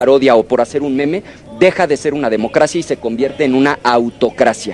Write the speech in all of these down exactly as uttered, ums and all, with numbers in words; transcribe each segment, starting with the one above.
parodia o por hacer un meme, deja de ser una democracia y se convierte en una autocracia.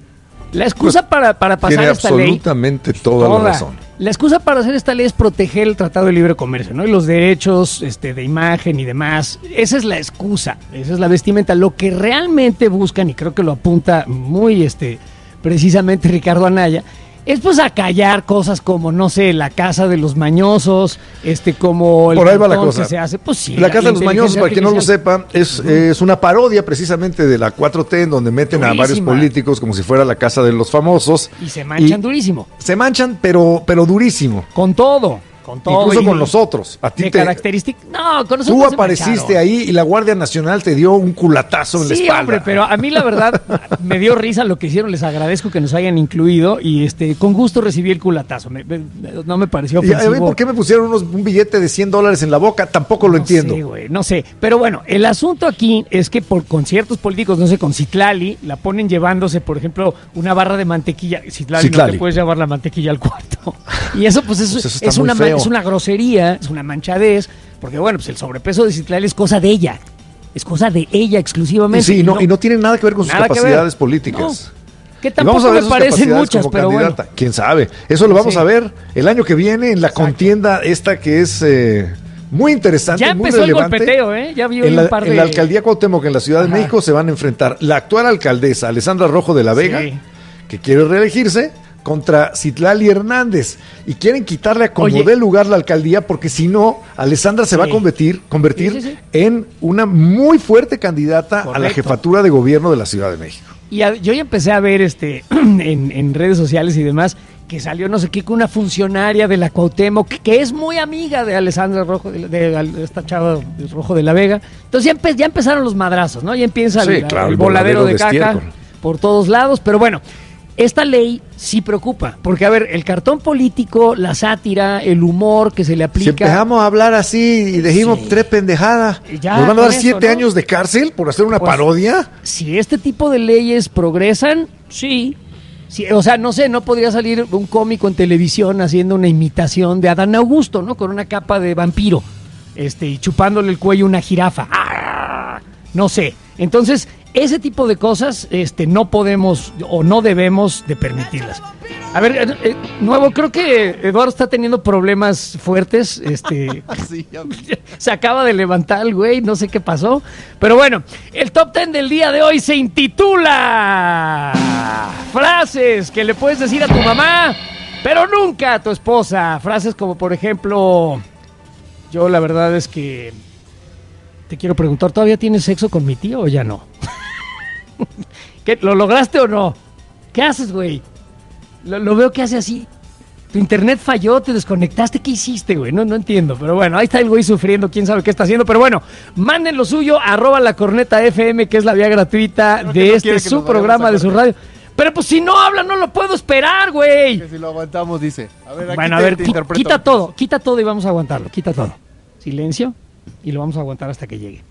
La excusa pues, para, para pasar tiene esta ley... absolutamente toda, toda la razón. La excusa para hacer esta ley es proteger el Tratado de Libre Comercio, ¿no? Y los derechos este, de imagen y demás. Esa es la excusa, esa es la vestimenta. Lo que realmente buscan, y creo que lo apunta muy este, precisamente Ricardo Anaya, es pues acallar cosas como, no sé, la casa de los mañosos, este como el por ahí va la cosa. Que se hace, pues sí. La, la casa de los mañosos, para quien no lo sepa, es, uh-huh. es una parodia precisamente de la cuatro T, en donde meten Durísima. a varios políticos como si fuera la casa de los famosos. Y se manchan y durísimo. Se manchan, pero, pero durísimo. Con todo. Con todo. Incluso y, con nosotros. A ti de te, característica. No, con nosotros. Tú apareciste ahí y la Guardia Nacional te dio un culatazo en sí, la espalda. Sí, hombre, pero a mí la verdad me dio risa lo que hicieron. Les agradezco que nos hayan incluido y este con gusto recibí el culatazo. Me, me, no me pareció ofensivo. ¿Y por qué me pusieron unos, un billete de cien dólares en la boca? Tampoco lo no entiendo. Sí, güey, no sé. Pero bueno, el asunto aquí es que por conciertos políticos, no sé, con Citlali, la ponen llevándose, por ejemplo, una barra de mantequilla. Citlali, Citlali. no te puedes llevar la mantequilla al cuarto. Y eso, pues, es, pues eso es, una, es una grosería. Es una manchadez, porque bueno, pues el sobrepeso de Citlali es cosa de ella, es cosa de ella exclusivamente. Sí, y no, y no tiene nada que ver con sus capacidades políticas. No, que tampoco me parecen muchas, pero candidata. Bueno. ¿Quién sabe? Eso lo vamos sí. a ver el año que viene en la Exacto. contienda esta que es eh, muy interesante, ya muy empezó relevante. el golpeteo, ¿eh? Ya vi en, la, un par de... en la alcaldía Cuauhtémoc, en la Ciudad Ajá. de México, se van a enfrentar la actual alcaldesa, Alessandra Rojo de la Vega, sí. que quiere reelegirse, contra Citlali Hernández, y quieren quitarle a como Oye. dé lugar la alcaldía, porque si no, Alessandra se sí. va a convertir, convertir sí, sí, sí. en una muy fuerte candidata Correcto. a la jefatura de gobierno de la Ciudad de México. Y a, yo ya empecé a ver este en, en redes sociales y demás, que salió no sé qué, con una funcionaria de la Cuauhtémoc, que es muy amiga de Alessandra Rojo, de, de, de esta chava Rojo de la Vega. Entonces ya, empe, ya empezaron los madrazos, ¿no? Ya empieza sí, el, claro, el, el voladero, voladero de, de caca por todos lados, pero bueno. Esta ley sí preocupa, porque a ver, el cartón político, la sátira, el humor que se le aplica... Si empezamos a hablar así y dijimos sí. tres pendejadas, ya, ¿nos van a dar eso, siete ¿no? años de cárcel por hacer una pues, parodia? Si este tipo de leyes progresan, sí. sí. O sea, no sé, no podría salir un cómico en televisión haciendo una imitación de Adán Augusto, ¿no? Con una capa de vampiro, este, y chupándole el cuello a una jirafa. ¡Ah! No sé. Entonces... ese tipo de cosas este, no podemos o no debemos de permitirlas. A ver, eh, nuevo, creo que Eduardo está teniendo problemas fuertes. Este, sí, se acaba de levantar el güey, no sé qué pasó. Pero bueno, el top ten del día de hoy se intitula frases que le puedes decir a tu mamá, pero nunca a tu esposa. Frases como, por ejemplo, yo la verdad es que te quiero preguntar, ¿todavía tienes sexo con mi tío o ya no? ¿Qué, ¿Lo lograste o no? ¿Qué haces, güey? Lo, lo veo que hace así. Tu internet falló, te desconectaste, ¿qué hiciste, güey? No, no entiendo, pero bueno, ahí está el güey sufriendo, quién sabe qué está haciendo, pero bueno, manden lo suyo, arroba la corneta F M, que es la vía gratuita Creo de no este su programa de su radio. Pero pues si no habla, no lo puedo esperar, güey. Que si lo aguantamos, dice. A ver, aquí bueno, te, a ver, te qui- quita todo, quita todo y vamos a aguantarlo, quita todo. Silencio, y lo vamos a aguantar hasta que llegue.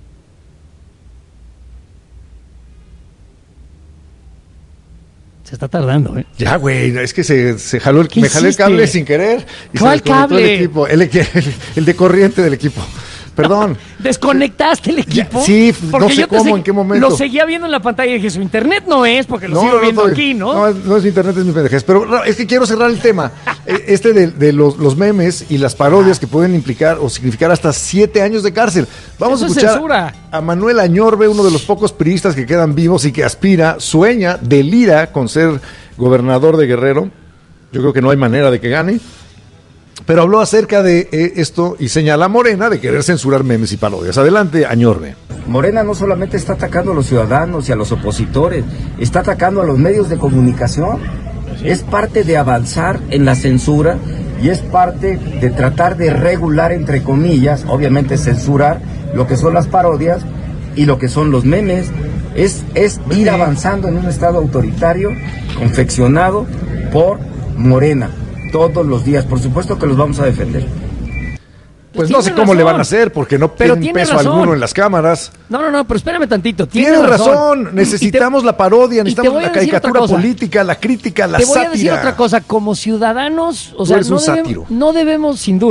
Se está tardando, ¿eh? Ya, güey, es que se, se jaló el, me jalé el cable sin querer. Y ¿Cuál se cable? El equipo, el, el, el de corriente del equipo. Perdón. ¿Desconectaste el equipo? Ya, sí, porque no sé cómo, segui- en qué momento. Lo seguía viendo en la pantalla y dije, su internet no es, porque lo no, sigo no, viendo no, aquí, ¿no? No, no es internet, es mi pendejez. Pero es que quiero cerrar el tema. Este de, de los, los memes y las parodias que pueden implicar o significar hasta siete años de cárcel. Vamos Eso a escuchar censura. a Manuel Añorbe, uno de los pocos priistas que quedan vivos y que aspira, sueña, delira con ser gobernador de Guerrero. Yo creo que no hay manera de que gane. Pero habló acerca de eh, esto y señala a Morena de querer censurar memes y parodias. Adelante, Añorbe. Morena no solamente está atacando a los ciudadanos y a los opositores, está atacando a los medios de comunicación. ¿Sí? Es parte de avanzar en la censura y es parte de tratar de regular, entre comillas, obviamente censurar lo que son las parodias y lo que son los memes. Es, es ir avanzando en un estado autoritario confeccionado por Morena. Todos los días, por supuesto que los vamos a defender. Pues no sé cómo razón. le van a hacer, porque no pero tienen peso razón. alguno en las cámaras. No, no, no, pero espérame tantito. Tienes, Tienes razón. razón, necesitamos te, la parodia, necesitamos la caricatura cosa. política, la crítica, la te voy sátira. a decir otra cosa, como ciudadanos, o Tú sea, eres no un debemos, sátiro. no debemos, sin duda,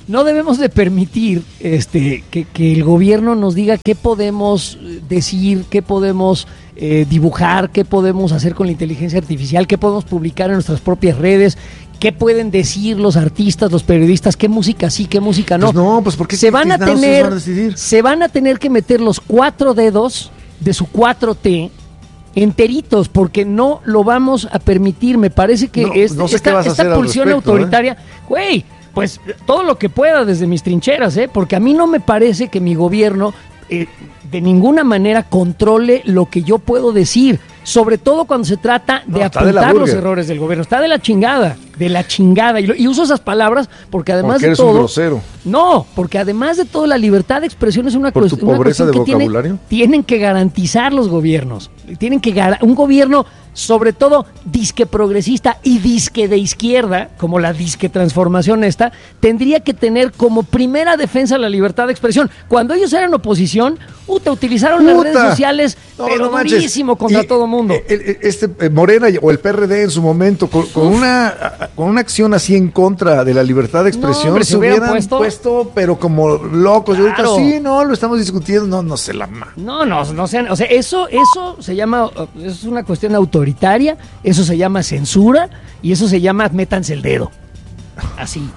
no debemos de permitir este, que, que el gobierno nos diga qué podemos decir, qué podemos eh, dibujar, qué podemos hacer con la inteligencia artificial, qué podemos publicar en nuestras propias redes, qué pueden decir los artistas, los periodistas, qué música sí, qué música no. Pues no, pues porque se van a tener, se van a tener que meter los cuatro dedos de su cuatro T enteritos, porque no lo vamos a permitir. Me parece que no, es, no sé esta, esta pulsión respecto, autoritaria, güey, ¿eh? Pues todo lo que pueda desde mis trincheras, ¿eh? Porque a mí no me parece que mi gobierno eh, de ninguna manera controle lo que yo puedo decir, sobre todo cuando se trata de no, apuntar de los errores del gobierno. Está de la chingada, de la chingada. Y, lo, y uso esas palabras porque además porque de eres todo... un grosero. No, porque además de todo la libertad de expresión es una, ¿Por cuest- tu pobreza una cuestión de que vocabulario? Tiene, tienen que garantizar los gobiernos. Tienen que gar- un gobierno, sobre todo disque progresista y disque de izquierda, como la disque transformación esta, tendría que tener como primera defensa la libertad de expresión. Cuando ellos eran oposición, puta, utilizaron Puta. las redes sociales, no, pero no durísimo contra y, todo mundo. El, el, este eh, Morena o el P R D en su momento, con, con una con una acción así en contra de la libertad de expresión, no, hombre, se, se hubieran, hubieran puesto, puesto, pero como locos. Claro. Y ahorita sí, no, lo estamos discutiendo, no, no se la ma. No, no, no sean, o sea, eso, eso se llama, es una cuestión autoritaria, eso se llama censura y eso se llama métanse el dedo. Así.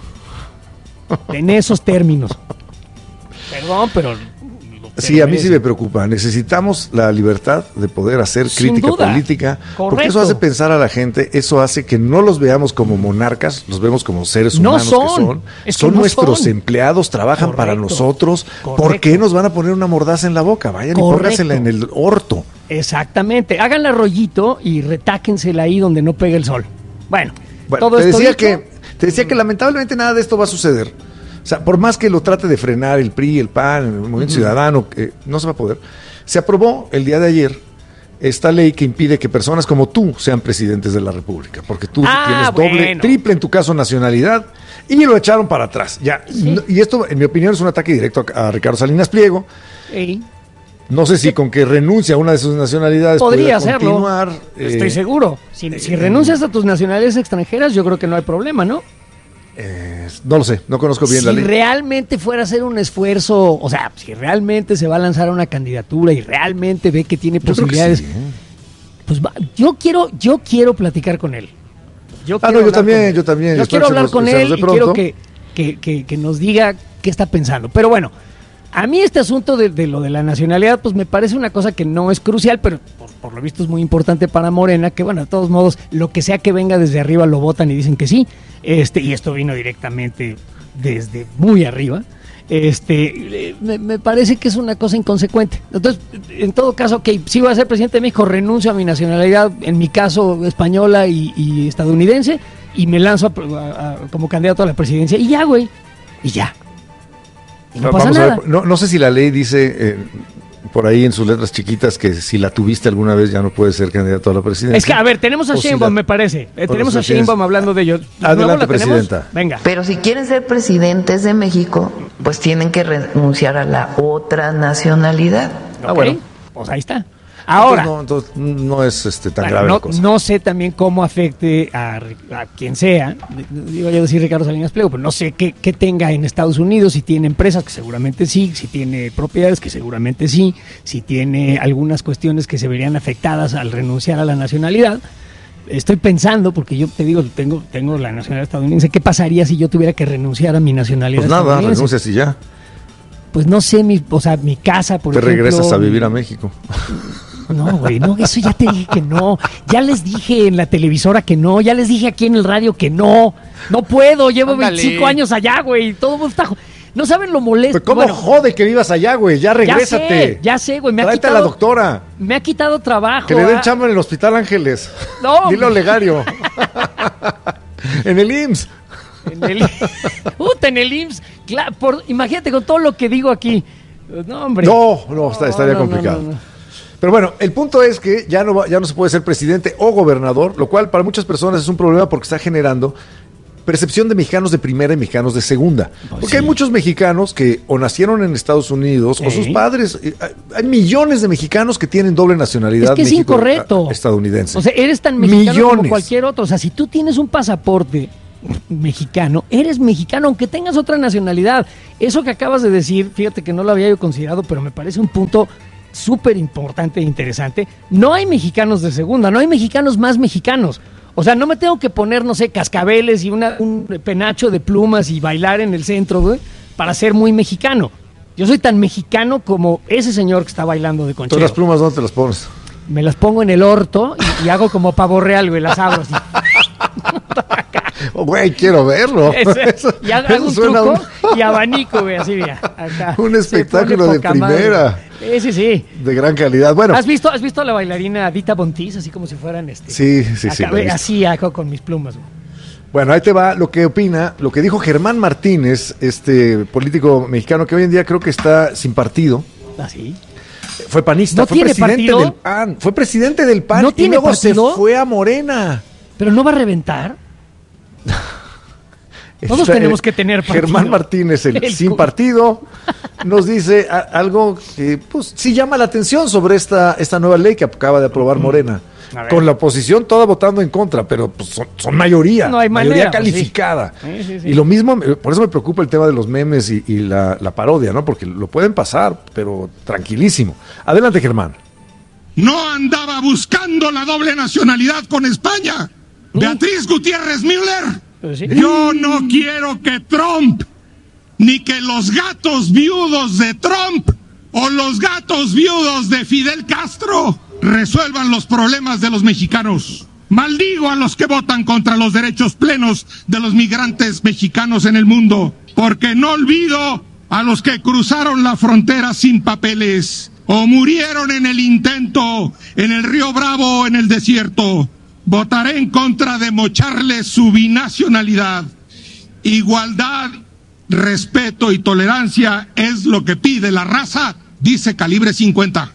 En esos términos. Perdón, pero... Sí, a mí sí me preocupa. Necesitamos la libertad de poder hacer Sin crítica duda. política, Correcto. porque eso hace pensar a la gente, eso hace que no los veamos como monarcas, los vemos como seres No humanos son. que son. Es que son no nuestros son. empleados, trabajan Correcto. para nosotros. Correcto. ¿Por qué nos van a poner una mordaza en la boca? Vayan Correcto. y póngasela en el orto. Exactamente. Háganla rollito y retáquensela ahí donde no pegue el sol. Bueno, Bueno, todo te esto decía dicho, que te decía que lamentablemente nada de esto va a suceder. O sea, por más que lo trate de frenar el P R I, el P A N, el Movimiento uh-huh. Ciudadano, eh, no se va a poder. Se aprobó el día de ayer esta ley que impide que personas como tú sean presidentes de la República, porque tú Ah, tienes doble, bueno. triple en tu caso nacionalidad, y lo echaron para atrás. Ya, Sí. no- y esto, en mi opinión, es un ataque directo a, a Ricardo Salinas Pliego. Ey, No sé si con que renuncie a una de sus nacionalidades podría pudiera hacerlo. continuar. Estoy eh, seguro. Si, si renuncias a tus nacionalidades extranjeras, yo creo que no hay problema, ¿no? eh, no lo sé, no conozco bien Si la ley. realmente fuera a hacer un esfuerzo, o sea, si realmente se va a lanzar a una candidatura y realmente ve que tiene Yo creo que posibilidades, sí, ¿eh? pues va- yo quiero, yo quiero platicar con él. Yo Ah, quiero no, yo hablar también, con él. yo también. Yo Espero quiero que hablar nos- con se nos él dé y quiero pronto. que, que, que, que nos diga qué está pensando. Pero bueno, a mí este asunto de, de lo de la nacionalidad, pues me parece una cosa que no es crucial, pero por, por lo visto es muy importante para Morena, que bueno, de todos modos, lo que sea que venga desde arriba lo votan y dicen que sí. Este, y esto vino directamente desde muy arriba. Este, eh, me, me parece que es una cosa inconsecuente. Entonces, en todo caso, ok, si voy a ser presidente de México, renuncio a mi nacionalidad, en mi caso española y, y estadounidense, y me lanzo a- a- a- como candidato a la presidencia, y ya, güey, y ya. Y no Ah, pasa vamos a nada. ver, no, no sé si la ley dice eh, por ahí en sus letras chiquitas que si la tuviste alguna vez ya no puedes ser candidato a la presidencia. Es que, a ver, tenemos a O si Sheinbaum, la- me parece. Eh, o tenemos si a la tienes- Sheinbaum hablando de ello. Adelante, ¿Luego la tenemos? presidenta. Venga. Pero si quieren ser presidentes de México, pues tienen que renunciar a la otra nacionalidad. Ah, Ok, bueno. pues ahí está. Ahora, No, entonces, no es este, tan bueno, grave no, la cosa. no sé también cómo afecte a, a quien sea, digo yo decir Ricardo Salinas Pliego, pero no sé qué, qué tenga en Estados Unidos, si tiene empresas, que seguramente sí, si tiene propiedades, que seguramente sí, si tiene algunas cuestiones que se verían afectadas al renunciar a la nacionalidad. Estoy pensando, porque yo te digo, tengo, tengo la nacionalidad estadounidense, ¿qué pasaría si yo tuviera que renunciar a mi nacionalidad Pues nada, estadounidense? renuncias y ya. Pues no sé, mi, o sea, mi casa, por Te ejemplo. regresas a vivir a México. No, güey, no, eso ya te dije que no. Ya les dije en la televisora que no. Ya les dije aquí en el radio que no. No puedo, llevo Ándale. veinticinco años allá, güey. Todo el mundo está... No saben lo molesto. Pues, ¿cómo Bueno, jode que vivas allá, güey? Ya ya regrésate. sé, ya sé, güey. Me ha Tráete quitado, a la doctora. Me ha quitado trabajo. Que le den ah. chamba en el Hospital Ángeles. No, Dilo a Legario. En el I M S S. En el, Puta, en el I M S S. Cla- por- imagínate con todo lo que digo aquí. No, hombre. No, no, está- estaría no, no, complicado. no, no. Pero bueno, el punto es que ya no, va- ya no se puede ser presidente o gobernador, lo cual para muchas personas es un problema porque está generando percepción de mexicanos de primera y mexicanos de segunda. Pues Porque sí. hay muchos mexicanos que o nacieron en Estados Unidos o Sí. sus padres. eh, hay- Hay millones de mexicanos que tienen doble nacionalidad. Es que es México- incorrecto. a- estadounidense. O sea, eres tan mexicano como Millones. cualquier otro. O sea, si tú tienes un pasaporte mexicano, eres mexicano, aunque tengas otra nacionalidad. Eso que acabas de decir, fíjate que no lo había yo considerado, pero me parece un punto súper importante e interesante. No hay mexicanos de segunda, no hay mexicanos más mexicanos. O sea, no me tengo que poner, no sé, cascabeles y una, un penacho de plumas y bailar en el centro, güey, para ser muy mexicano. Yo soy tan mexicano como ese señor que está bailando de conchero. ¿Tú las plumas dónde te las pones? Me las pongo en el orto y, y hago como pavo real, güey, las abro así. Oh, güey, quiero verlo. Ese, Eso, y hago un truco un... y abanico, güey, así, mira. Acá. Un espectáculo de primera. Sí, sí, sí. De gran calidad. Bueno. ¿Has visto, ¿Has visto a la bailarina Dita Bontis? Así como si fueran este. Sí, sí, sí. Acá, así hago con mis plumas, güey. Bueno, ahí te va lo que opina, lo que dijo Germán Martínez, este político mexicano que hoy en día creo que está sin partido. ¿Ah, sí? Fue panista, ¿No fue tiene presidente partido? del P A N, fue presidente del P A N ¿No y tiene luego partido? se fue a Morena. ¿Pero no va a reventar? Todos Esta, tenemos que tener partido. Germán Martínez, el, el sin partido, nos dice a, algo que pues sí llama la atención sobre esta, esta nueva ley que acaba de aprobar Morena. Con la oposición toda votando en contra, pero pues, son, son mayoría, no hay mayoría manera, calificada. Sí. Sí, sí, sí. Y lo mismo, por eso me preocupa el tema de los memes y, y la, la parodia, ¿no? Porque lo pueden pasar, pero tranquilísimo. Adelante, Germán. No andaba buscando la doble nacionalidad con España. ¿Mm? Beatriz Gutiérrez Müller. Pues sí. Yo no quiero que Trump, ni que los gatos viudos de Trump o los gatos viudos de Fidel Castro resuelvan los problemas de los mexicanos. Maldigo a los que votan contra los derechos plenos de los migrantes mexicanos en el mundo, porque no olvido a los que cruzaron la frontera sin papeles o murieron en el intento en el Río Bravo o en el desierto. Votaré en contra de mocharles su binacionalidad. Igualdad, respeto y tolerancia es lo que pide la raza, dice Calibre cincuenta.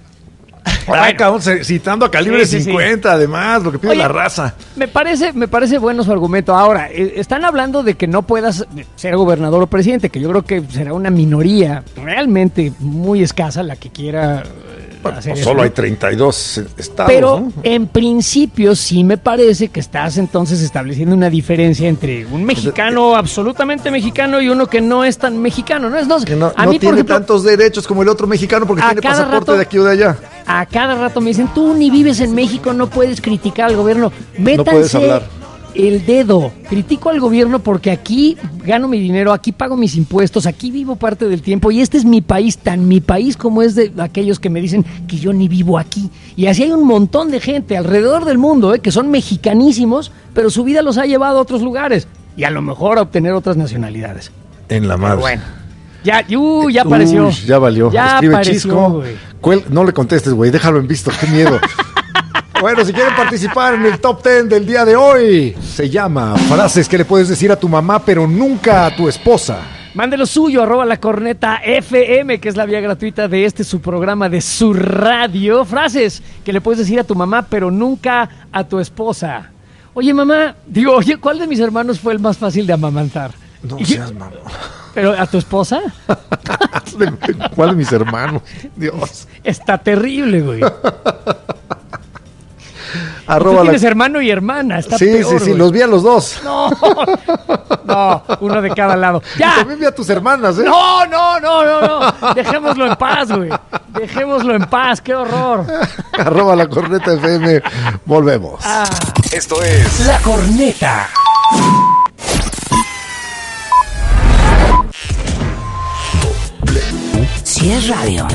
Ay, cabrón, citando a Calibre sí, sí, cincuenta, sí. Además, lo que pide Oye, la raza. Me parece, me parece bueno su argumento. Ahora, eh, están hablando de que no puedas ser gobernador o presidente, que yo creo que será una minoría realmente muy escasa la que quiera bueno, hacer pues eso. Solo hay treinta y dos estados. Pero ¿no? en principio sí me parece que estás entonces estableciendo una diferencia entre un mexicano absolutamente mexicano y uno que no es tan mexicano. No es no, que no, a no mí, tiene ejemplo, tantos derechos como el otro mexicano porque tiene pasaporte rato, de aquí o de allá. A cada rato me dicen, tú ni vives en México, no puedes criticar al gobierno. Métanse no puedes hablar. El dedo. Critico al gobierno porque aquí gano mi dinero, aquí pago mis impuestos, aquí vivo parte del tiempo y este es mi país, tan mi país como es de aquellos que me dicen que yo ni vivo aquí. Y así hay un montón de gente alrededor del mundo, ¿eh? Que son mexicanísimos, pero su vida los ha llevado a otros lugares y a lo mejor a obtener otras nacionalidades. En la madre. Pero bueno. Ya, uh, ya apareció. Uy, ya valió. Ya Escribe apareció, Chisco. Cuel, no le contestes, güey. Déjalo en visto. Qué miedo. Bueno, si quieren participar en el top diez del día de hoy, se llama frases que le puedes decir a tu mamá, pero nunca a tu esposa. Mande lo suyo, arroba la corneta F M, que es la vía gratuita de este su programa de su radio. Frases que le puedes decir a tu mamá, pero nunca a tu esposa. Oye, mamá, digo, oye, ¿cuál de mis hermanos fue el más fácil de amamantar? No seas mamá. ¿Pero a tu esposa? ¿Cuál de mis hermanos? Dios. Está terrible, güey. Arroba Tú tienes la... hermano y hermana, está sí, peor, Sí, sí, sí, güey. los vi a los dos. No, no, uno de cada lado. ¡Ya! Y también vi a tus hermanas, ¿eh? No, no, no, no, no. Dejémoslo en paz, güey. Dejémoslo en paz, qué horror. Arroba la corneta F M, volvemos. Ah. Esto es La Corneta. Si es radio,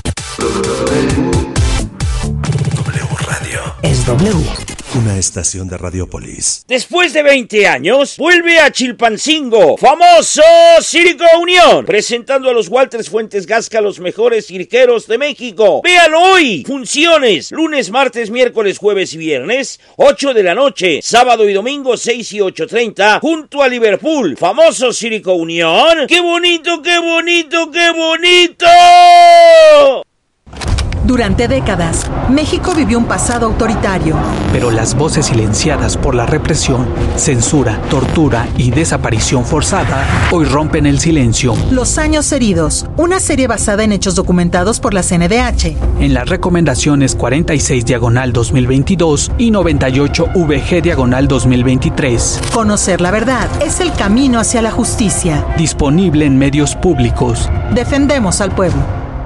W Radio. Es W. Una estación de Radiopolis. Después de veinte años, vuelve a Chilpancingo, famoso Circo Unión, presentando a los Walters Fuentes Gasca, los mejores cirqueros de México. Véalo hoy. Funciones, lunes, martes, miércoles, jueves y viernes, ocho de la noche, sábado y domingo, seis y ocho treinta, junto a Liverpool. Famoso Circo Unión. ¡Qué bonito, qué bonito, qué bonito! Durante décadas, México vivió un pasado autoritario. Pero las voces silenciadas por la represión, censura, tortura y desaparición forzada hoy rompen el silencio. Los años heridos, una serie basada en hechos documentados por la C N D H. En las recomendaciones cuarenta y seis diagonal dos mil veintidós y noventa y ocho V G diagonal dos mil veintitrés. Conocer la verdad es el camino hacia la justicia. Disponible en medios públicos. Defendemos al pueblo.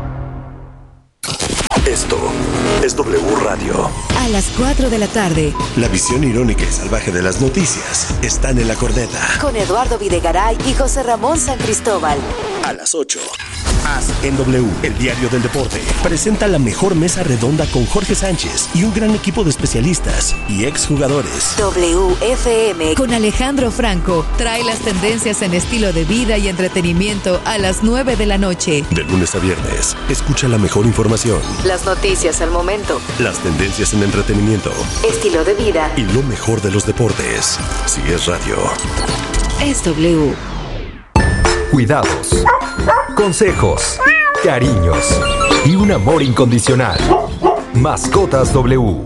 Esto es W Radio. A las cuatro de la tarde. La visión irónica y salvaje de las noticias están en la corneta. Con Eduardo Videgaray y José Ramón San Cristóbal. A las ocho. En W, el diario del deporte, presenta la mejor mesa redonda con Jorge Sánchez y un gran equipo de especialistas y exjugadores. W F M con Alejandro Franco trae las tendencias en estilo de vida y entretenimiento a las nueve de la noche. De lunes a viernes, escucha la mejor información. Las noticias al momento. Las tendencias en entretenimiento. Estilo de vida. Y lo mejor de los deportes. Si es radio. Es W. Cuidados, consejos, cariños y un amor incondicional. Mascotas W.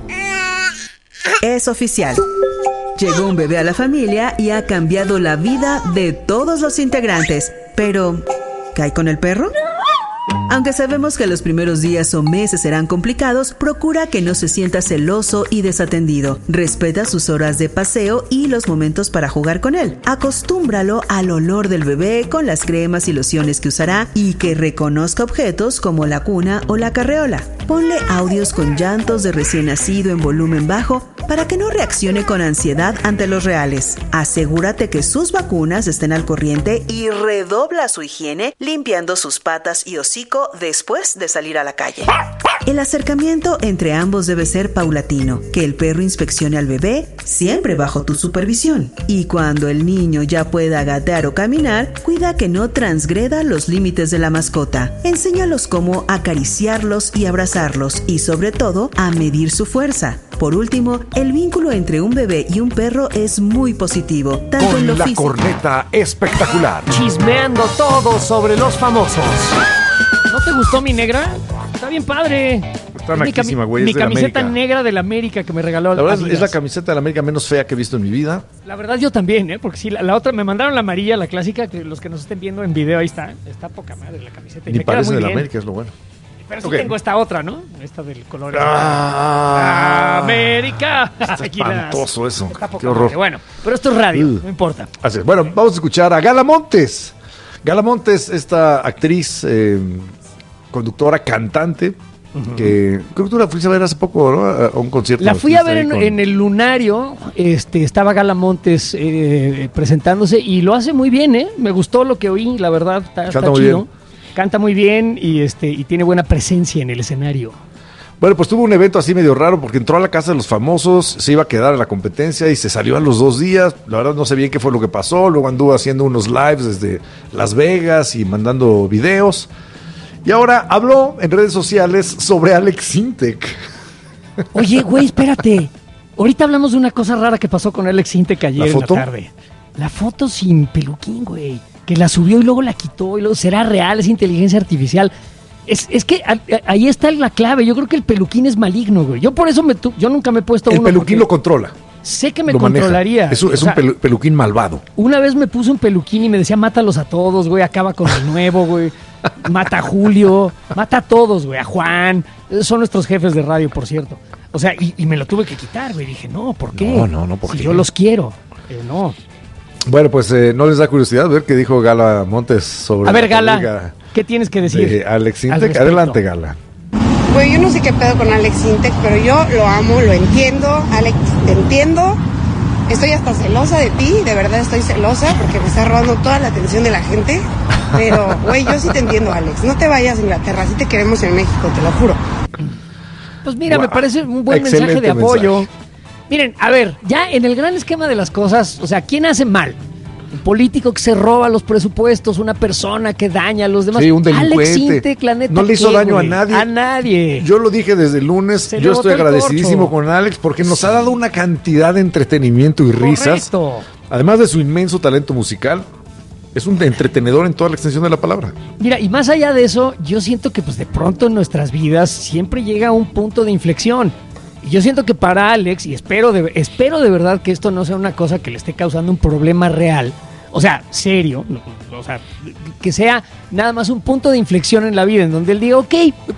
Es oficial. Llegó un bebé a la familia y ha cambiado la vida de todos los integrantes. Pero, ¿qué hay con el perro? Aunque sabemos que los primeros días o meses serán complicados, procura que no se sienta celoso y desatendido. Respeta sus horas de paseo y los momentos para jugar con él. Acostúmbralo al olor del bebé con las cremas y lociones que usará y que reconozca objetos como la cuna o la carreola. Ponle audios con llantos de recién nacido en volumen bajo para que no reaccione con ansiedad ante los reales. Asegúrate que sus vacunas estén al corriente y redobla su higiene limpiando sus patas y hocico después de salir a la calle. El acercamiento entre ambos debe ser paulatino, que el perro inspeccione al bebé siempre bajo tu supervisión. Y cuando el niño ya pueda gatear o caminar, cuida que no transgreda los límites de la mascota. Enséñalos cómo acariciarlos y abrazarlos y sobre todo a medir su fuerza. Por último, el vínculo entre un bebé y un perro es muy positivo, tanto Con en lo la físico. corneta espectacular. Chismeando todo sobre los famosos. ¿No te gustó mi negra? Está bien padre. Está mi naquísima, cami- güey. Mi es de la camiseta América. negra de la América que me regaló La verdad es, Adidas. es la camiseta de la América menos fea que he visto en mi vida. La verdad yo también, ¿eh? Porque sí, la, la otra, me mandaron la amarilla, la clásica, que los que nos estén viendo en video, ahí está. Está poca madre la camiseta. Y Ni me queda parece muy de la bien. América, es lo bueno. Pero sí Ok. tengo esta otra, ¿no? Esta del color. Ah, América. Está Águilas. espantoso eso. Está poca Qué horror. madre. Bueno, pero esto es radio, Uh. no importa. Así es. Bueno, vamos a escuchar a Gala Montes. Gala Montes, esta actriz, eh, conductora, cantante, que creo que tú la fuiste a ver hace poco, ¿no? A, a un concierto. La ¿no? fui a Estuviste ver ahí en, con- en el Lunario, este, estaba Gala Montes eh, presentándose y lo hace muy bien, ¿eh? Me gustó lo que oí, la verdad, está, Canta está muy chido. bien. Canta muy bien y, este, y tiene buena presencia en el escenario. Bueno, pues tuvo un evento así medio raro porque entró a la casa de los famosos, se iba a quedar en la competencia y se salió a los dos días. La verdad no sé bien qué fue lo que pasó. Luego anduvo haciendo unos lives desde Las Vegas y mandando videos. Y ahora habló en redes sociales sobre Alex Sintek. Oye, güey, espérate. Ahorita hablamos de una cosa rara que pasó con Alex Sintek ayer ¿La en foto? la tarde. La foto sin peluquín, güey. Que la subió y luego la quitó y luego será real, es inteligencia artificial. Es, es que a- a- ahí está la clave. Yo creo que el peluquín es maligno, güey. Yo por eso me tu- yo nunca me he puesto El uno. peluquín porque lo controla. sé que me lo maneja. controlaría. Es, un- es O sea, un pelu- peluquín malvado. Una vez me puse un peluquín y me decía, mátalos a todos, güey, acaba con el nuevo, güey. Mata a Julio, mata a todos, güey, a Juan. Esos son nuestros jefes de radio, por cierto. O sea, y, y me lo tuve que quitar, güey. Dije, no, ¿por qué? No, no, no, ¿por si qué? yo los quiero. Pero no. Bueno, pues eh, no les da curiosidad ver qué dijo Gala Montes sobre A ver, la Gala, polémica ¿qué tienes que decir? de Alex al Sintek. respecto? Adelante, Gala. Pues yo no sé qué pedo con Alex Sintek, pero yo lo amo, lo entiendo. Alex, te entiendo. Estoy hasta celosa de ti, de verdad estoy celosa porque me está robando toda la atención de la gente. Pero, güey, yo sí te entiendo, Alex. No te vayas a Inglaterra, sí te queremos en México, te lo juro. Pues mira, Wow. me parece un buen Excelente mensaje de apoyo. mensaje. Miren, a ver, ya en el gran esquema de las cosas, o sea, ¿quién hace mal? Un político que se roba los presupuestos, una persona que daña a los demás. Sí, un delincuente. Alex Sintek, la neta, no le hizo ¿qué, daño güey? a nadie. A nadie. Yo lo dije desde el lunes. Se le Yo botó estoy el agradecidísimo corcho. con Alex porque nos ha dado una cantidad de entretenimiento y risas. Correcto. Además de su inmenso talento musical. Es un entretenedor en toda la extensión de la palabra. Mira, y más allá de eso, yo siento que pues de pronto en nuestras vidas siempre llega un punto de inflexión. Y yo siento que para Alex, y espero de, espero de verdad que esto no sea una cosa que le esté causando un problema real, o sea, serio, o sea, que sea nada más un punto de inflexión en la vida, en donde él diga, ok,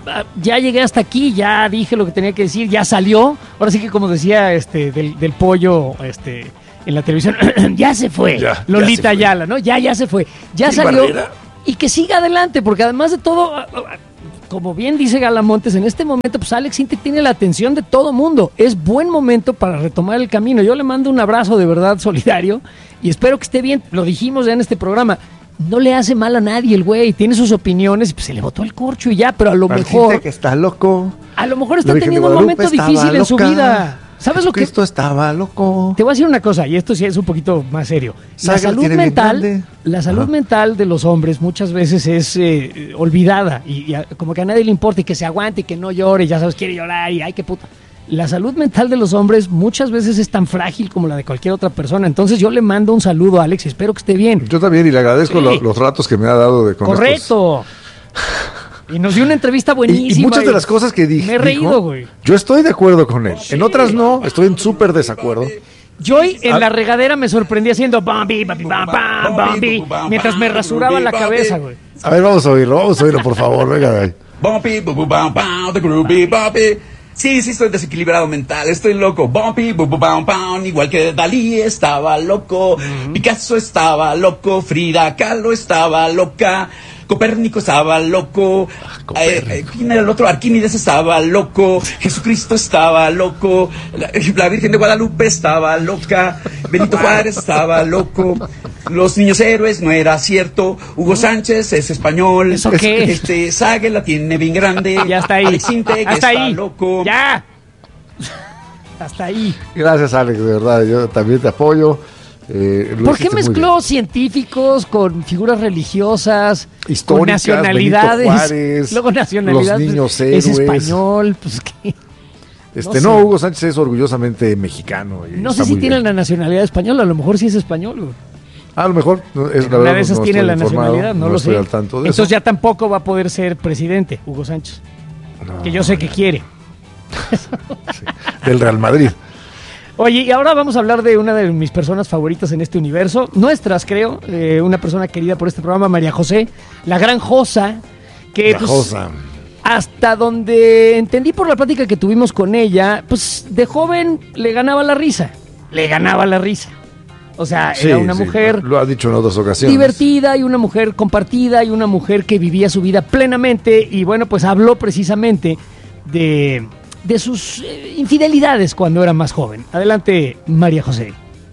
ya llegué hasta aquí, ya dije lo que tenía que decir, ya salió. Ahora sí que como decía este del, del pollo este en la televisión, ya se fue, ya, Lolita ya Ayala, ¿no? Ya, ya se fue, ya salió. Barrera. Y que siga adelante, porque además de todo, como bien dice Galamontes, en este momento, pues Alex Intec tiene la atención de todo mundo. Es buen momento para retomar el camino. Yo le mando un abrazo de verdad solidario y espero que esté bien. Lo dijimos ya en este programa. No le hace mal a nadie el güey. Tiene sus opiniones y pues se le botó el corcho y ya, pero a lo Para mejor... Intec está loco. A lo mejor está teniendo un momento difícil en su vida. ¿Sabes lo que? Cristo estaba loco. Te voy a decir una cosa, y esto sí es un poquito más serio. La salud mental, la salud Ajá. mental de los hombres muchas veces es eh, olvidada y, y a, como que a nadie le importa y que se aguante y que no llore, ya sabes, quiere llorar y ay, qué puta. La salud mental de los hombres muchas veces es tan frágil como la de cualquier otra persona. Entonces yo le mando un saludo a Alex y espero que esté bien. Yo también y le agradezco sí. lo, los ratos que me ha dado de con Correcto. Estos... Y nos dio una entrevista buenísima. Y, y muchas de las cosas que dije. Me he reído, güey. Yo estoy de acuerdo con él. Sí. En otras no, estoy en súper desacuerdo. Yo hoy en la regadera me sorprendí haciendo Bambi, Bambi, Bambi, Bambi, mientras me rasuraba la cabeza, güey. A ver, vamos a oírlo, vamos a oírlo, por favor, venga. Bambi, the groovy Bambi. Sí, sí, estoy desequilibrado mental, estoy loco. Bumpy, bu, bu, bam, bam, igual que Dalí estaba loco, mm-hmm. Picasso estaba loco, Frida Kahlo estaba loca, Copérnico estaba loco, ah, eh, eh, ¿quién era el otro? Arquímedes estaba loco, Jesucristo estaba loco, la, la Virgen de Guadalupe estaba loca, Benito Juárez estaba loco, los niños héroes no era cierto, Hugo Sánchez es español, ¿eso qué? Este Sague la tiene bien grande, ya está ahí, Alex Intec hasta está ahí. loco. Ya, hasta ahí. Gracias, Alex, de verdad, yo también te apoyo. Eh, ¿Por qué mezcló científicos con figuras religiosas, históricas, con nacionalidades? Benito Juárez, luego nacionalidades, los niños héroes. Es español, pues qué. Este, no, no Hugo Sánchez es orgullosamente mexicano. Y no sé si tiene la nacionalidad española, a lo mejor sí es español. Güey. A lo mejor es la Una verdad, de esas no tiene la informado, nacionalidad, no, no lo estoy sé. Al tanto de Entonces eso. ya tampoco va a poder ser presidente, Hugo Sánchez. No, que yo sé que quiere. Sí, del Real Madrid. Oye, y ahora vamos a hablar de una de mis personas favoritas en este universo, nuestras creo, eh, una persona querida por este programa, María José, la gran Josa, que la pues, Josa. Hasta donde entendí por la plática que tuvimos con ella, pues de joven le ganaba la risa, le ganaba la risa. O sea, sí, era una sí, mujer lo ha dicho en otras ocasiones. Divertida y una mujer compartida y una mujer que vivía su vida plenamente y bueno, pues habló precisamente de... de sus eh, infidelidades cuando era más joven. Adelante, María José.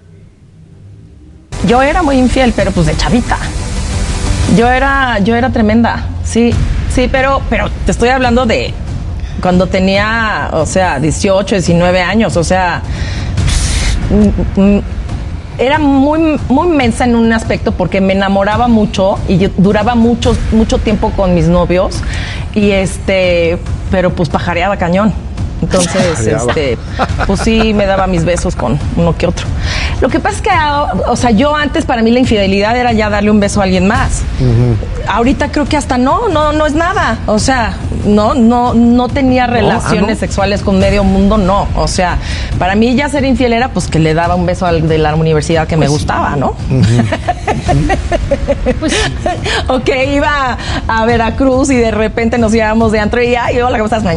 Yo era muy infiel, pero pues de chavita. Yo era, yo era tremenda, sí, sí, pero, pero te estoy hablando de cuando tenía, o sea, dieciocho, diecinueve años, o sea, era muy, muy mensa en un aspecto porque me enamoraba mucho y yo duraba mucho, mucho tiempo con mis novios y este, pero pues pajareaba cañón. Entonces, este, pues sí me daba mis besos con uno que otro. Lo que pasa es que, o sea, yo antes para mí la infidelidad era ya darle un beso a alguien más. Uh-huh. Ahorita creo que hasta no, no, no es nada. O sea, no, no, no tenía relaciones no, ah, no. sexuales con medio mundo, no. O sea, para mí ya ser infiel era pues que le daba un beso al de la universidad que pues me gustaba, ¿no? Uh-huh. Pues sí. Ok, iba a Veracruz y de repente nos íbamos de antro y ya, y hola, ¿cómo estás?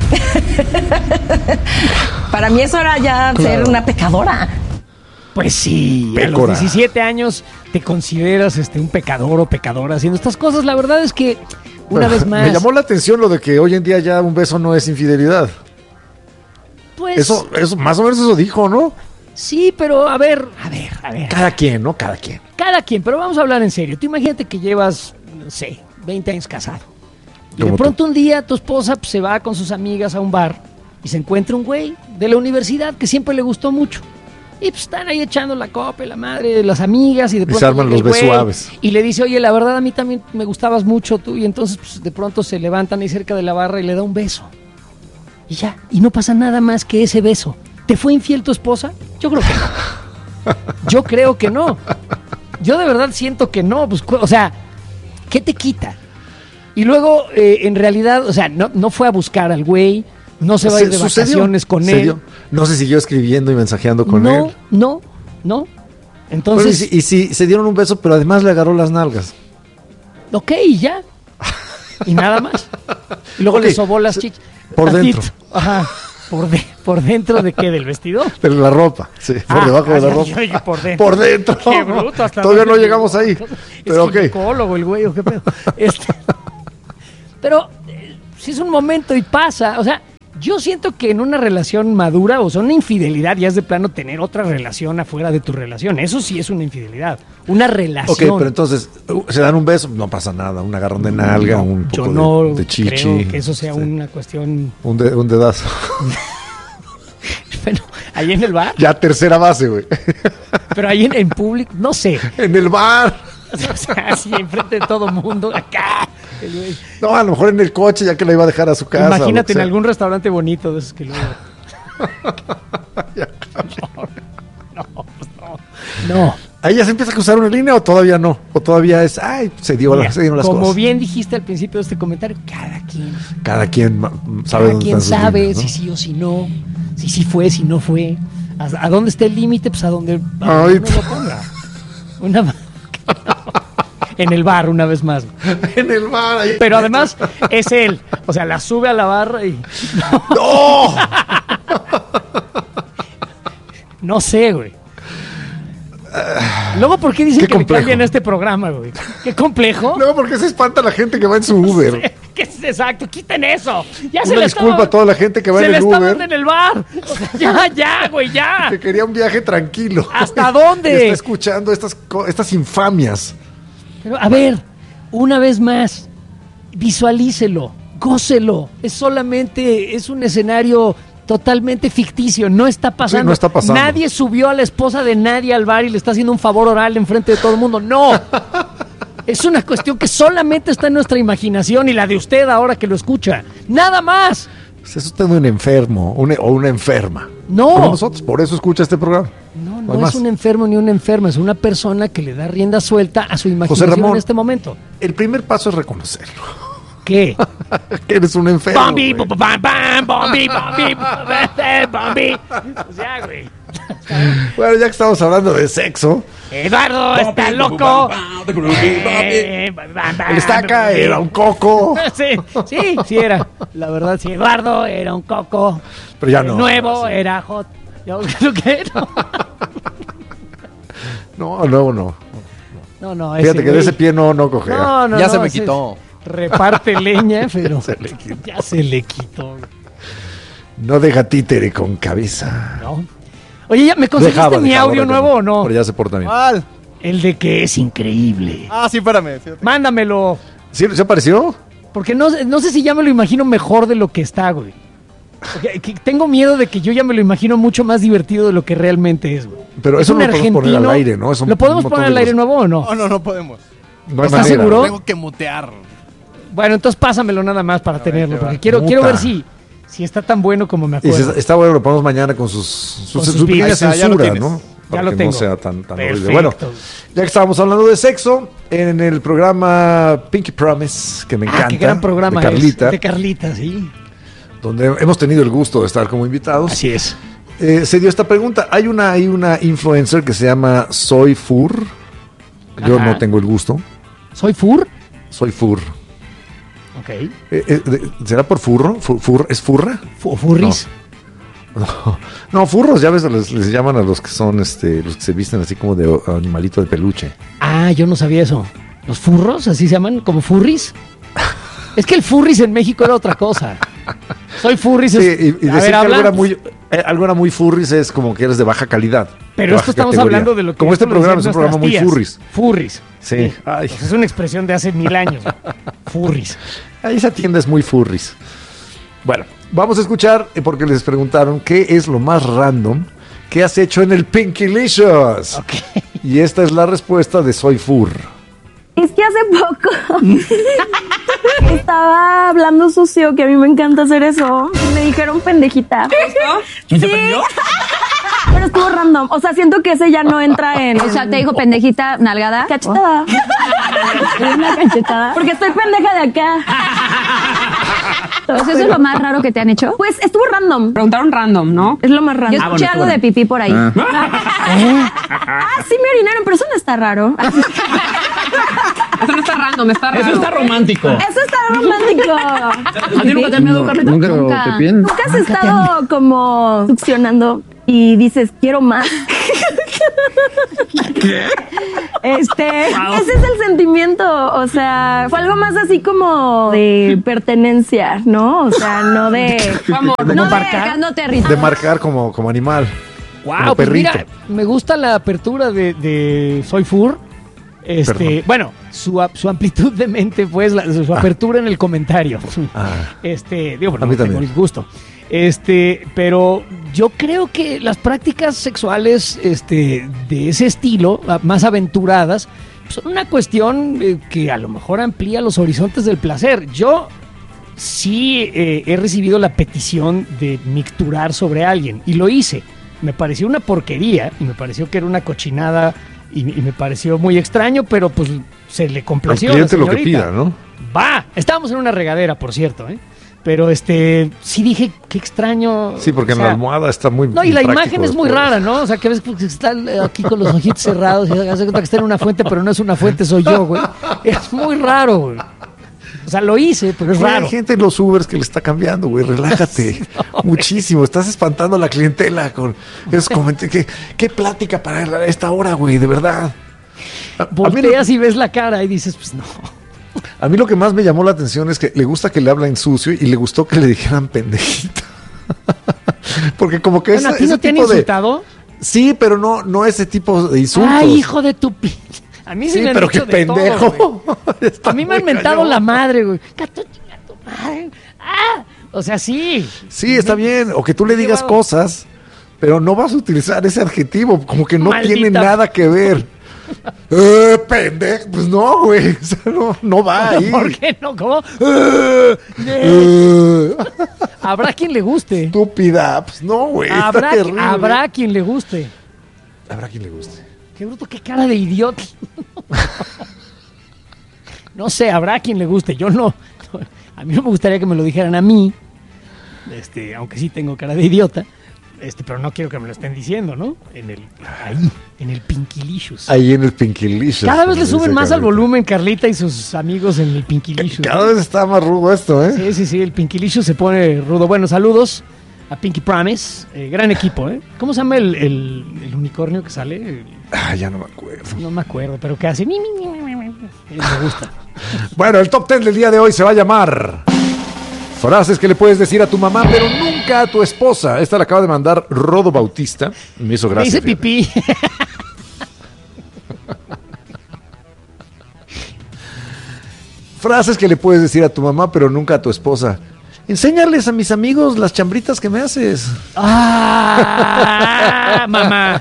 Para mí eso era ya claro. ser una pecadora. Pues sí, Pécora. A los diecisiete años te consideras este un pecador o pecadora haciendo estas cosas. La verdad es que, una vez más... Me llamó la atención lo de que hoy en día ya un beso no es infidelidad. Pues... Eso, eso más o menos eso dijo, ¿no? Sí, pero a ver, a ver, a ver. Cada quien, ¿no? Cada quien. Cada quien, pero vamos a hablar en serio. Tú imagínate que llevas, no sé, veinte años casado. Y de pronto tú? un día tu esposa pues, se va con sus amigas a un bar y se encuentra un güey de la universidad que siempre le gustó mucho. Y pues están ahí echando la copa, la madre, las amigas y de pronto... Y se arman los besuaves. Y le dice, oye, la verdad a mí también me gustabas mucho tú. Y entonces pues, de pronto se levantan ahí cerca de la barra y le da un beso. Y ya, y no pasa nada más que ese beso. ¿Te fue infiel tu esposa? Yo creo que no. Yo creo que no. yo de verdad siento que no, pues, o sea, ¿qué te quita? Y luego, eh, en realidad, o sea, no, no fue a buscar al güey, no se va a ir de Sucedió, vacaciones con se él. dio. No se siguió escribiendo y mensajeando con no, él. No, no, no. Entonces... Bueno, y, si, y si se dieron un beso, pero además le agarró las nalgas. Ok, y ya. Y nada más. Y luego Okay. le sobó las chichas. Por Tantito. dentro. Ajá. ¿Por, de, ¿Por dentro de qué? ¿Del vestidor? De la ropa, sí, por Ah, debajo de la ay, ropa. ay, ay, por dentro. Por dentro. Qué bruto, hasta Todavía no dónde- llegamos ahí. Pero ok. Es ginecólogo el güey, ¿o qué pedo? Este, pero eh, si es un momento y pasa, o sea, yo siento que en una relación madura, o sea, una infidelidad ya es de plano tener otra relación afuera de tu relación. Eso sí es una infidelidad. Una relación. Ok, pero entonces, uh, se dan un beso, no pasa nada. Un agarrón de nalga, un Yo poco no de, de chichi. creo que eso sea una cuestión... Un, de- un dedazo. Bueno, ahí en el bar, Ya tercera base, güey. pero ahí en, en público, no sé. En el bar. O sea, así enfrente de todo mundo, acá. el güey. No, a lo mejor en el coche, ya que la iba a dejar a su casa. Imagínate o lo que en sea. algún restaurante bonito de esos que luego... no, no, pues no. No. ¿Ahí ya se empieza a cruzar una línea o todavía no? O todavía es, ay, se, dio Mira, la- se dieron las como cosas. bien dijiste al principio de este comentario, cada quien, Cada quien ma- sabe cada dónde quien están sus sabe líneas, ¿no? si sí o si no, si sí fue, si no fue. ¿A, a dónde está el límite? Pues a donde a Ay, donde uno lo ponga. Una ma- en el bar, una vez más. En el bar. Ahí. Pero además es él. O sea, la sube a la barra y... ¡No! No sé, güey. Luego, ¿por qué dicen Qué que me complejo. cambian este programa, güey? Qué complejo. Luego, ¿por qué se espanta la gente que va en su Uber? ¿Qué es exacto? Quiten eso. Ya se Una le disculpa estaba- a toda la gente que va se en le el está Uber. dando en el bar. O sea, ya, ya, güey, ya. Que quería un viaje tranquilo. ¿Hasta dónde? Y está escuchando estas, co- estas infamias. Pero, a ver, una vez más, visualícelo, gócelo. Es solamente, es un escenario totalmente ficticio, no está pasando. Sí, no está pasando. Nadie subió a la esposa de nadie al bar y le está haciendo un favor oral enfrente de todo el mundo. No. Es una cuestión que solamente está en nuestra imaginación y la de usted ahora que lo escucha. Nada más. Pues es usted un enfermo un- o una enferma. No. Como nosotros, por eso escucha este programa. No, hay no más. es un enfermo ni una enferma, es una persona que le da rienda suelta a su imaginación Ramón. en este momento. El primer paso es reconocerlo. ¿Qué? Que eres un enfermo. Bombi, güey. bum, bam, bam, bombi, bombi, bombi, bombi. O sea, güey. Bueno, ya que estamos hablando de sexo, Eduardo está loco. Eh, bam, bam, el estaca era un coco. Sí, sí, sí era. La verdad, sí. Eduardo era un coco. Pero ya El no. nuevo sí. era hot. ¿Yo qué? No, No, luego no. no. no Fíjate que de güey- ese pie no, no cogea. No, no, Ya no, se me ese quitó. Reparte leña, pero Se le quitó. ya se le quitó. No deja títere con cabeza. ¿No? Oye, ¿ya me conseguiste Dejaba, mi dejaba, audio ahora nuevo no. o no? Pero ya se porta bien. ¿Cuál? El de que es increíble. Ah, sí, espérame. sí, Mándamelo. ¿Sí, ¿Se apareció? Porque no, no sé si ya me lo imagino mejor de lo que está, güey. Porque- que tengo miedo de que yo ya me lo imagino mucho más divertido de lo que realmente es, güey. Pero Es eso un no lo podemos poner al argentino. aire, ¿no? Es un- ¿Lo podemos un montón poner de al aire cosas. nuevo o no? No, no, no podemos. No hay ¿Estás manera. seguro? Tengo que mutear. Bueno, entonces pásamelo nada más para tenerlo, qué va. porque quiero, Puta. quiero ver si, si está tan bueno como me Y acuerdo. si está bueno, lo ponemos mañana con sus, sus, Con su sus pequeña beats. Ahí está, ya lo censura, tienes. ¿no? Ya Para lo que tengo. no sea tan, tan horrible. Perfecto. Bueno, ya que estábamos hablando de sexo, en el programa Pinky Promise, que me encanta, Ah, qué gran programa de Carlita, es. De Carlita, sí. donde hemos tenido el gusto de estar como invitados. Así es. Eh, se dio esta pregunta. Hay una, hay una influencer que se llama Soy Fur. Yo Ajá. no tengo el gusto. ¿Soy Fur? Soy Fur. Ok. Eh, eh, de- ¿Será por furro? Fur- fur- ¿Es furra? Fu- ¿Furris? No. No, furros, ya ves, les, les llaman a los que son, este, los que se visten así como de o- animalito de peluche. Ah, yo no sabía eso. ¿Los furros así se llaman? ¿Como furris? Es que el furris en México era otra cosa. Soy furris. Sí, es- y, y a decir ver, que algo habla. era muy, eh, algo era muy furris es como que eres de baja calidad. Pero de esto baja estamos categoría. hablando de lo que Como este esto lo programa es decían un programa muy nuestras furris. tías. Furris. Sí. Ay. Pues es una expresión de hace mil años. Furris. Ahí esa tienda es muy furris. Bueno, vamos a escuchar, eh, porque les preguntaron qué es lo más random que has hecho en el Pinkylicious. Y esta es la respuesta de Soy Fur. Es que hace poco estaba hablando sucio, que a mí me encanta hacer eso. Me dijeron pendejita. ¿Te ¿Quién te Sí. prendió? Pero pero estuvo random. O sea, siento que ese ya no entra en... O sea, te dijo pendejita, nalgada. Cachetada. Una cachetada. Porque estoy pendeja de acá. Entonces, ¿eso es lo más raro que te han hecho? Pues estuvo random. Preguntaron random, ¿no? Es lo más random. Yo escuché Ah, bueno, algo de pipí por ahí. Ah. Ah, sí me orinaron, pero eso no está raro. Eso no está random, está raro. Eso está romántico. Eso está romántico. ¿A ti nunca te han miedo, Carlita? Nunca, Nunca. te piden. Nunca has estado como succionando y dices, quiero más. ¿Qué? Este, ese es el sentimiento, o sea, fue algo más así como de pertenencia, ¿no? O sea, no de... Vamos, no de de marcar. No te ríes. De marcar como, como animal. Wow, como pues perrito. mira, me gusta la apertura de, de Soy Fur. Este, Perdón. bueno, su, ap- su amplitud de mente, pues, la- su Ah. apertura en el comentario. Ah. Este, digo, A mí no tengo también. disgusto. Este, pero yo creo que las prácticas sexuales, este, de ese estilo, a- más aventuradas, son una cuestión eh, que a lo mejor amplía los horizontes del placer. Yo sí eh, he recibido la petición de micturar sobre alguien y lo hice. Me pareció una porquería y me pareció que era una cochinada y, y me pareció muy extraño, pero pues se le Al complació. a la cliente lo que señorita. pida, ¿no? Va, estábamos en una regadera, por cierto, ¿eh? Pero este, sí dije, qué extraño. Sí, porque o en sea, la almohada está muy no, y la impráctico imagen es muy después. rara, ¿no? O sea, que ves que está aquí con los ojitos cerrados y hace cuenta que está en una fuente, pero no es una fuente, soy yo, güey. Es muy raro, güey. O sea, lo hice, pero es Güey, raro. Hay gente en los Ubers que le está cambiando, güey. Relájate. Muchísimo. Estás espantando a la clientela con esos comentarios. ¿Qué, qué plática para esta hora, güey? De verdad. A, a mí lo, Volteas y ves la cara y dices, pues no. a mí lo que más me llamó la atención es que le gusta que le hablen sucio y le gustó que le dijeran pendejita. Porque como que Bueno, es ¿a ti ese no te han tipo de... insultado? Sí, pero no, no ese tipo de insultos. Ay, hijo de tu pi... A mí sí, Sí, me han pero dicho qué de todo, pendejo. güey. A mí me han muy mentado cañón. la madre, güey. Gato, chinga tu madre. Ah, o sea, sí. Sí, está bien. O que tú le digas Llevado. cosas, pero no vas a utilizar ese adjetivo. Como que no Maldita. tiene nada que ver. eh, pendejo. Pues no, güey. O sea, no, no va ahí. ¿Por qué no? ¿Cómo? Eh, Habrá quien le guste. Estúpida. Pues no, güey. está Habrá, terrible. habrá quien le guste. Habrá quien le guste. Qué bruto, qué cara de idiota. No sé, habrá quien le guste. Yo no. A mí no me gustaría que me lo dijeran a mí. Este, aunque sí tengo cara de idiota. Este, pero no quiero que me lo estén diciendo, ¿no? En el, ahí, en el Pinkilicious. Ahí en el Pinkilicious. Cada vez le como suben dice más al Carlita. volumen Carlita y sus amigos en el Pinkilicious. Cada vez está más rudo esto, ¿eh? Sí, sí, sí, el Pinkilicious se pone rudo. Bueno, saludos a Pinky Promise. Eh, gran equipo, ¿eh? ¿Cómo se llama el, el, el unicornio que sale? El- Ah, ya no me acuerdo. no me acuerdo, pero que hace... mi, mi, mi, mi, mi, mi. Eh, Me gusta. Bueno, el top ten del día de hoy se va a llamar frases que le puedes decir a tu mamá, pero nunca a tu esposa. Esta la acaba de mandar Rodo Bautista. Me hizo Me gracia. hice pipí. Frases que le puedes decir a tu mamá, pero nunca a tu esposa. Enséñales a mis amigos las chambritas que me haces. ¡Ah! ¡Mamá!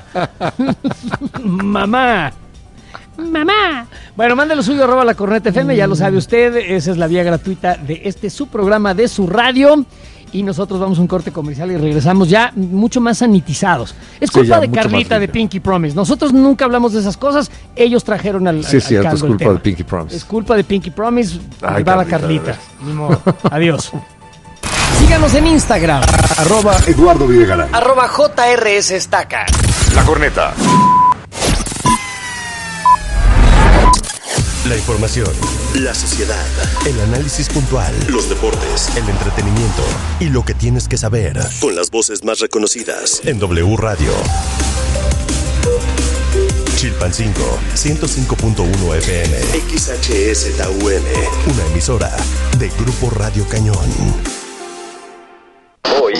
¡Mamá! ¡Mamá! Bueno, mande lo suyo, arroba la corneta F M, ya lo sabe usted, esa es la vía gratuita de este su programa de su radio. Y nosotros vamos a un corte comercial y regresamos ya mucho más sanitizados. Es Sí, culpa ya, de mucho Carlita más de Pinky Promise. Nosotros nunca hablamos de esas cosas, ellos trajeron al, Sí, al- es cierto, al es caldo el culpa tema. de Pinky Promise. Es culpa de Pinky Promise. Ay, Ahí va la Carlita, Carlita. Ni modo. Adiós. Síganos en Instagram. Arroba Eduardo Videgaray. Arroba J R S Estaca. La corneta. La información, la sociedad, el análisis puntual, los deportes, el entretenimiento y lo que tienes que saber con las voces más reconocidas en W Radio. Chilpancingo, ciento cinco punto uno F M, X H S T U M, una emisora de Grupo Radio Cañón. Hoy.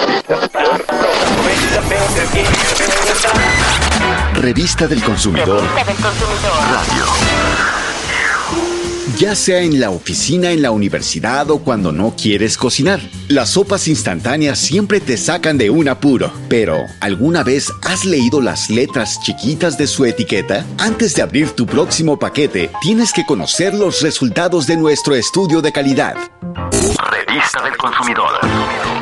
Revista del Consumidor. Radio. Ya sea en la oficina, en la universidad o cuando no quieres cocinar, las sopas instantáneas siempre te sacan de un apuro. Pero, ¿alguna vez has leído las letras chiquitas de su etiqueta? Antes de abrir tu próximo paquete, tienes que conocer los resultados de nuestro estudio de calidad. Revista del Consumidor.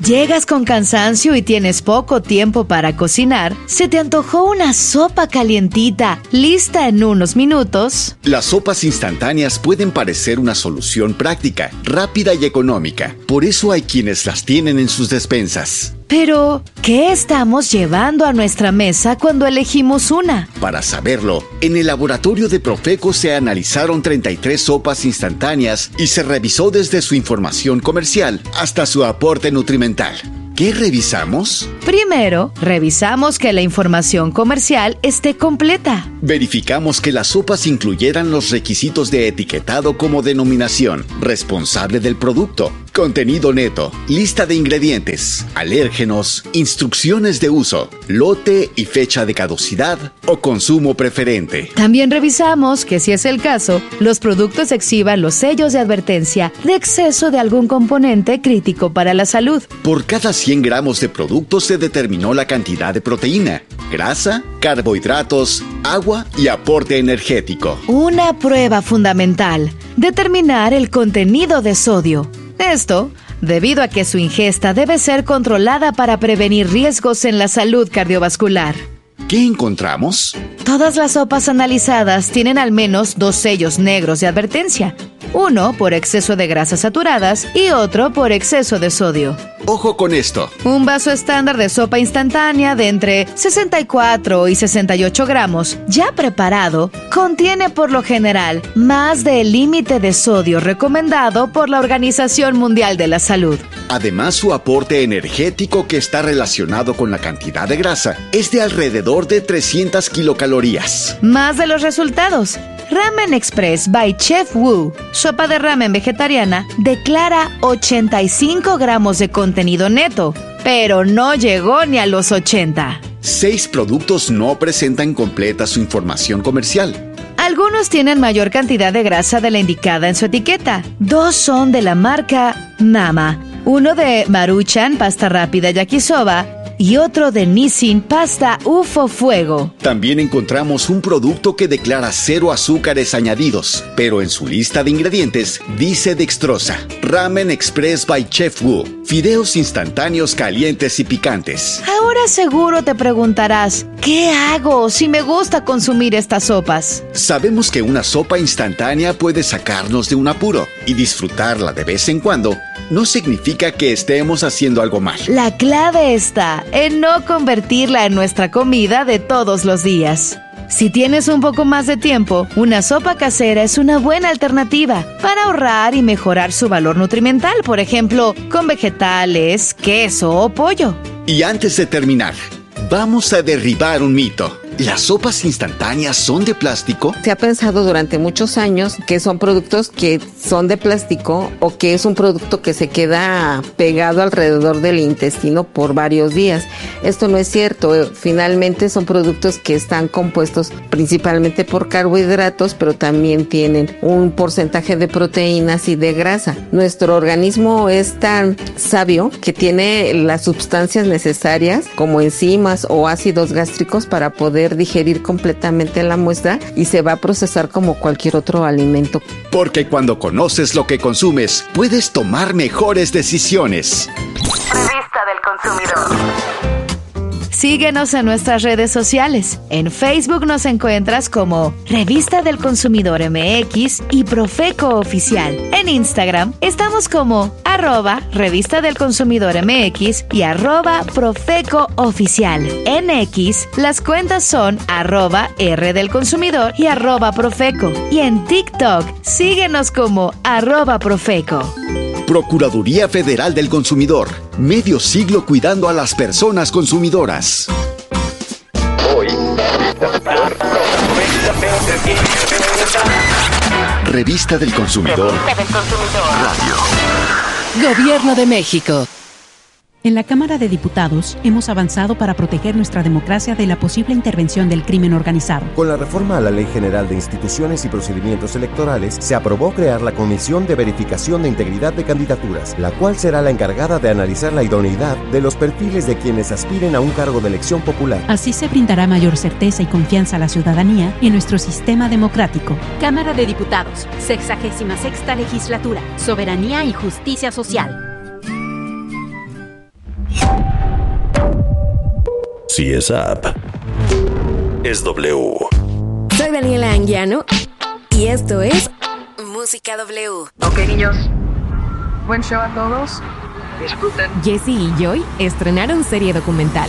Llegas con cansancio y tienes poco tiempo para cocinar. ¿Se te antojó una sopa calientita, lista en unos minutos? Las sopas instantáneas pueden parecer una solución práctica, rápida y económica. Por eso hay quienes las tienen en sus despensas. Pero, ¿qué estamos llevando a nuestra mesa cuando elegimos una? Para saberlo, en el laboratorio de Profeco se analizaron treinta y tres sopas instantáneas y se revisó desde su información comercial hasta su aporte nutrimental. ¿Qué revisamos? Primero, revisamos que la información comercial esté completa. Verificamos que las sopas incluyeran los requisitos de etiquetado como denominación, responsable del producto, contenido neto, lista de ingredientes, alérgenos, instrucciones de uso, lote y fecha de caducidad o consumo preferente. También revisamos que, si es el caso, los productos exhiban los sellos de advertencia de exceso de algún componente crítico para la salud. Por cada cien gramos de producto se determinó la cantidad de proteína, grasa, carbohidratos, agua y aporte energético. Una prueba fundamental: determinar el contenido de sodio. Esto, debido a que su ingesta debe ser controlada para prevenir riesgos en la salud cardiovascular. ¿Qué encontramos? Todas las sopas analizadas tienen al menos dos sellos negros de advertencia. Uno por exceso de grasas saturadas y otro por exceso de sodio. Ojo con esto. Un vaso estándar de sopa instantánea de entre sesenta y cuatro y sesenta y ocho gramos, ya preparado, contiene por lo general más del límite de sodio recomendado por la Organización Mundial de la Salud. Además, su aporte energético, que está relacionado con la cantidad de grasa, es de alrededor de trescientas kilocalorías. Más de los resultados. Ramen Express by Chef Wu, sopa de ramen vegetariana, declara ochenta y cinco gramos de contenido neto, pero no llegó ni a los ochenta. Seis productos no presentan completa su información comercial. Algunos tienen mayor cantidad de grasa de la indicada en su etiqueta. Dos son de la marca Mama, uno de Maruchan, pasta rápida yakisoba, y otro de Nissin, pasta U F O Fuego. También encontramos un producto que declara cero azúcares añadidos, pero en su lista de ingredientes dice dextrosa. Ramen Express by Chef Wu, fideos instantáneos calientes y picantes. Ahora seguro te preguntarás, ¿qué hago si me gusta consumir estas sopas? Sabemos que una sopa instantánea puede sacarnos de un apuro, y disfrutarla de vez en cuando no significa que estemos haciendo algo mal. La clave está en no convertirla en nuestra comida de todos los días. Si tienes un poco más de tiempo, una sopa casera es una buena alternativa para ahorrar y mejorar su valor nutrimental, por ejemplo, con vegetales, queso o pollo. Y antes de terminar, vamos a derribar un mito. ¿Las sopas instantáneas son de plástico? Se ha pensado durante muchos años que son productos que son de plástico o que es un producto que se queda pegado alrededor del intestino por varios días. Esto no es cierto. Finalmente son productos que están compuestos principalmente por carbohidratos, pero también tienen un porcentaje de proteínas y de grasa. Nuestro organismo es tan sabio que tiene las sustancias necesarias como enzimas o ácidos gástricos para poder digerir completamente la muestra y se va a procesar como cualquier otro alimento. Porque cuando conoces lo que consumes, puedes tomar mejores decisiones. Revista del Consumidor. Síguenos en nuestras redes sociales. En Facebook nos encuentras como Revista del Consumidor M X y Profeco Oficial. En Instagram estamos como arroba Revista del Consumidor M X y arroba Profeco Oficial. En X las cuentas son arroba R del Consumidor y arroba Profeco. Y en TikTok síguenos como arroba Profeco. Procuraduría Federal del Consumidor. Medio siglo cuidando a las personas consumidoras. Hoy. Revista del Consumidor. Radio. Gobierno de México. En la Cámara de Diputados hemos avanzado para proteger nuestra democracia de la posible intervención del crimen organizado. Con la reforma a la Ley General de Instituciones y Procedimientos Electorales, se aprobó crear la Comisión de Verificación de Integridad de Candidaturas, la cual será la encargada de analizar la idoneidad de los perfiles de quienes aspiren a un cargo de elección popular. Así se brindará mayor certeza y confianza a la ciudadanía y nuestro sistema democrático. Cámara de Diputados, sexagésima sexta legislatura, Soberanía y Justicia Social. Si es app, es W. Soy Daniela Anguiano y esto es Música W. Ok, niños. Buen show a todos. Disfruten. Jessie y Joy estrenaron serie documental.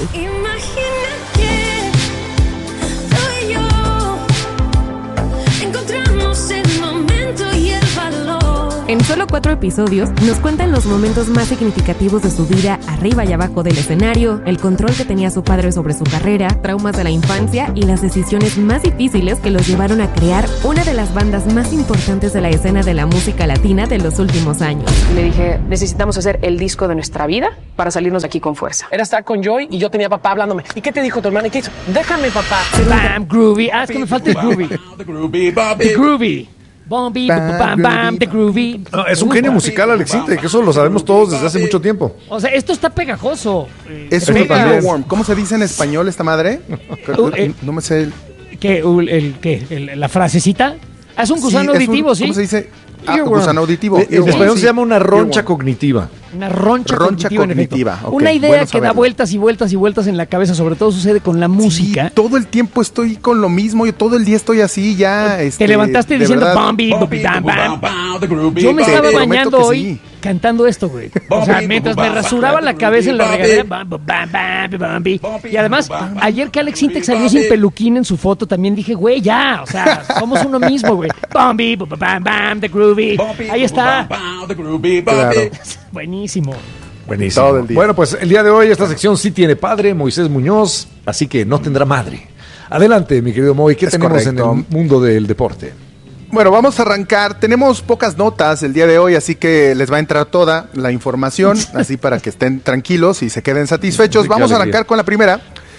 En solo cuatro episodios nos cuentan los momentos más significativos de su vida arriba y abajo del escenario, el control que tenía su padre sobre su carrera, traumas de la infancia y las decisiones más difíciles que los llevaron a crear una de las bandas más importantes de la escena de la música latina de los últimos años. Le dije, necesitamos hacer el disco de nuestra vida para salirnos de aquí con fuerza. Era estar con Joy y yo tenía a papá hablándome. ¿Y qué te dijo tu hermana? ¿Y qué hizo? Déjame, papá. Bam, groovy. Ah, es que me falta el groovy. The groovy. Bombi, bam, bam, bam, the groovy. No, es un genio musical, Alex Intec, que eso lo sabemos todos desde hace mucho tiempo. O sea, esto está pegajoso. Es un warm. ¿Cómo se dice en español esta madre? No me sé el... ¿Qué? El, el, ¿qué? El, ¿La frasecita? Ah, es un gusano sí, auditivo, un, ¿sí? ¿Cómo se dice? Ah, gusano auditivo. En español se llama una roncha cognitiva. Una roncha, roncha cognitiva, cognitiva. Okay. Una idea bueno que da vueltas y vueltas y vueltas en la cabeza, sobre todo sucede con la música. Sí, todo el tiempo estoy con lo mismo, yo todo el día estoy así, ya... Te este, levantaste diciendo Bombi, bam, bam. Yo me estaba bañando hoy sí. cantando esto, güey. O sea, mientras me rasuraba la cabeza en la regadera, bam, bam, bam, bam, y además, ayer que Alex Intec salió sin peluquín en su foto, también dije, güey, ya, o sea, somos uno mismo, güey. Bombi, bam, bam, the groovy. Ahí está. Claro. Buenísimo. Buenísimo. Todo el día. Bueno, pues el día de hoy esta sección sí tiene padre, Moisés Muñoz, así que no tendrá madre. Adelante, mi querido Moy, ¿qué es tenemos correcto. en el mundo del deporte? Bueno, vamos a arrancar. Tenemos pocas notas el día de hoy, así que les va a entrar toda la información, así para que estén tranquilos y se queden satisfechos. Vamos a arrancar con la primera.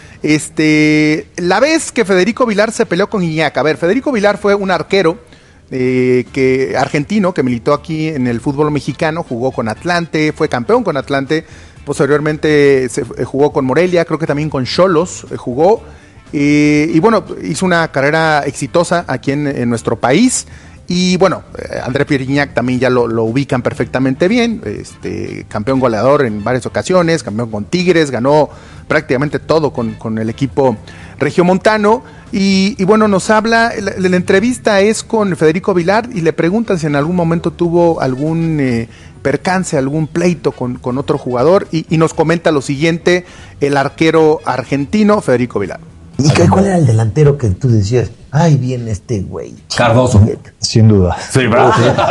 Este, la vez que Federico Vilar se peleó con Gignac. A ver, Federico Vilar fue un arquero Eh, que argentino que militó aquí en el fútbol mexicano, jugó con Atlante, fue campeón con Atlante, posteriormente se, eh, jugó con Morelia, creo que también con Xolos eh, jugó, eh, y bueno, hizo una carrera exitosa aquí en, en nuestro país. Y bueno, eh, André Pierre Gignac también ya lo, lo ubican perfectamente bien, este, campeón goleador en varias ocasiones, campeón con Tigres, ganó prácticamente todo con, con el equipo regiomontano. Y, y bueno, nos habla, la, la entrevista es con Federico Vilar y le preguntan si en algún momento tuvo algún eh, percance, algún pleito con, con otro jugador, y, y nos comenta lo siguiente el arquero argentino Federico Vilar. ¿Y qué, cuál era el delantero que tú decías? Ay, bien este güey. Cardoso. Sin duda. Sí, ¿verdad?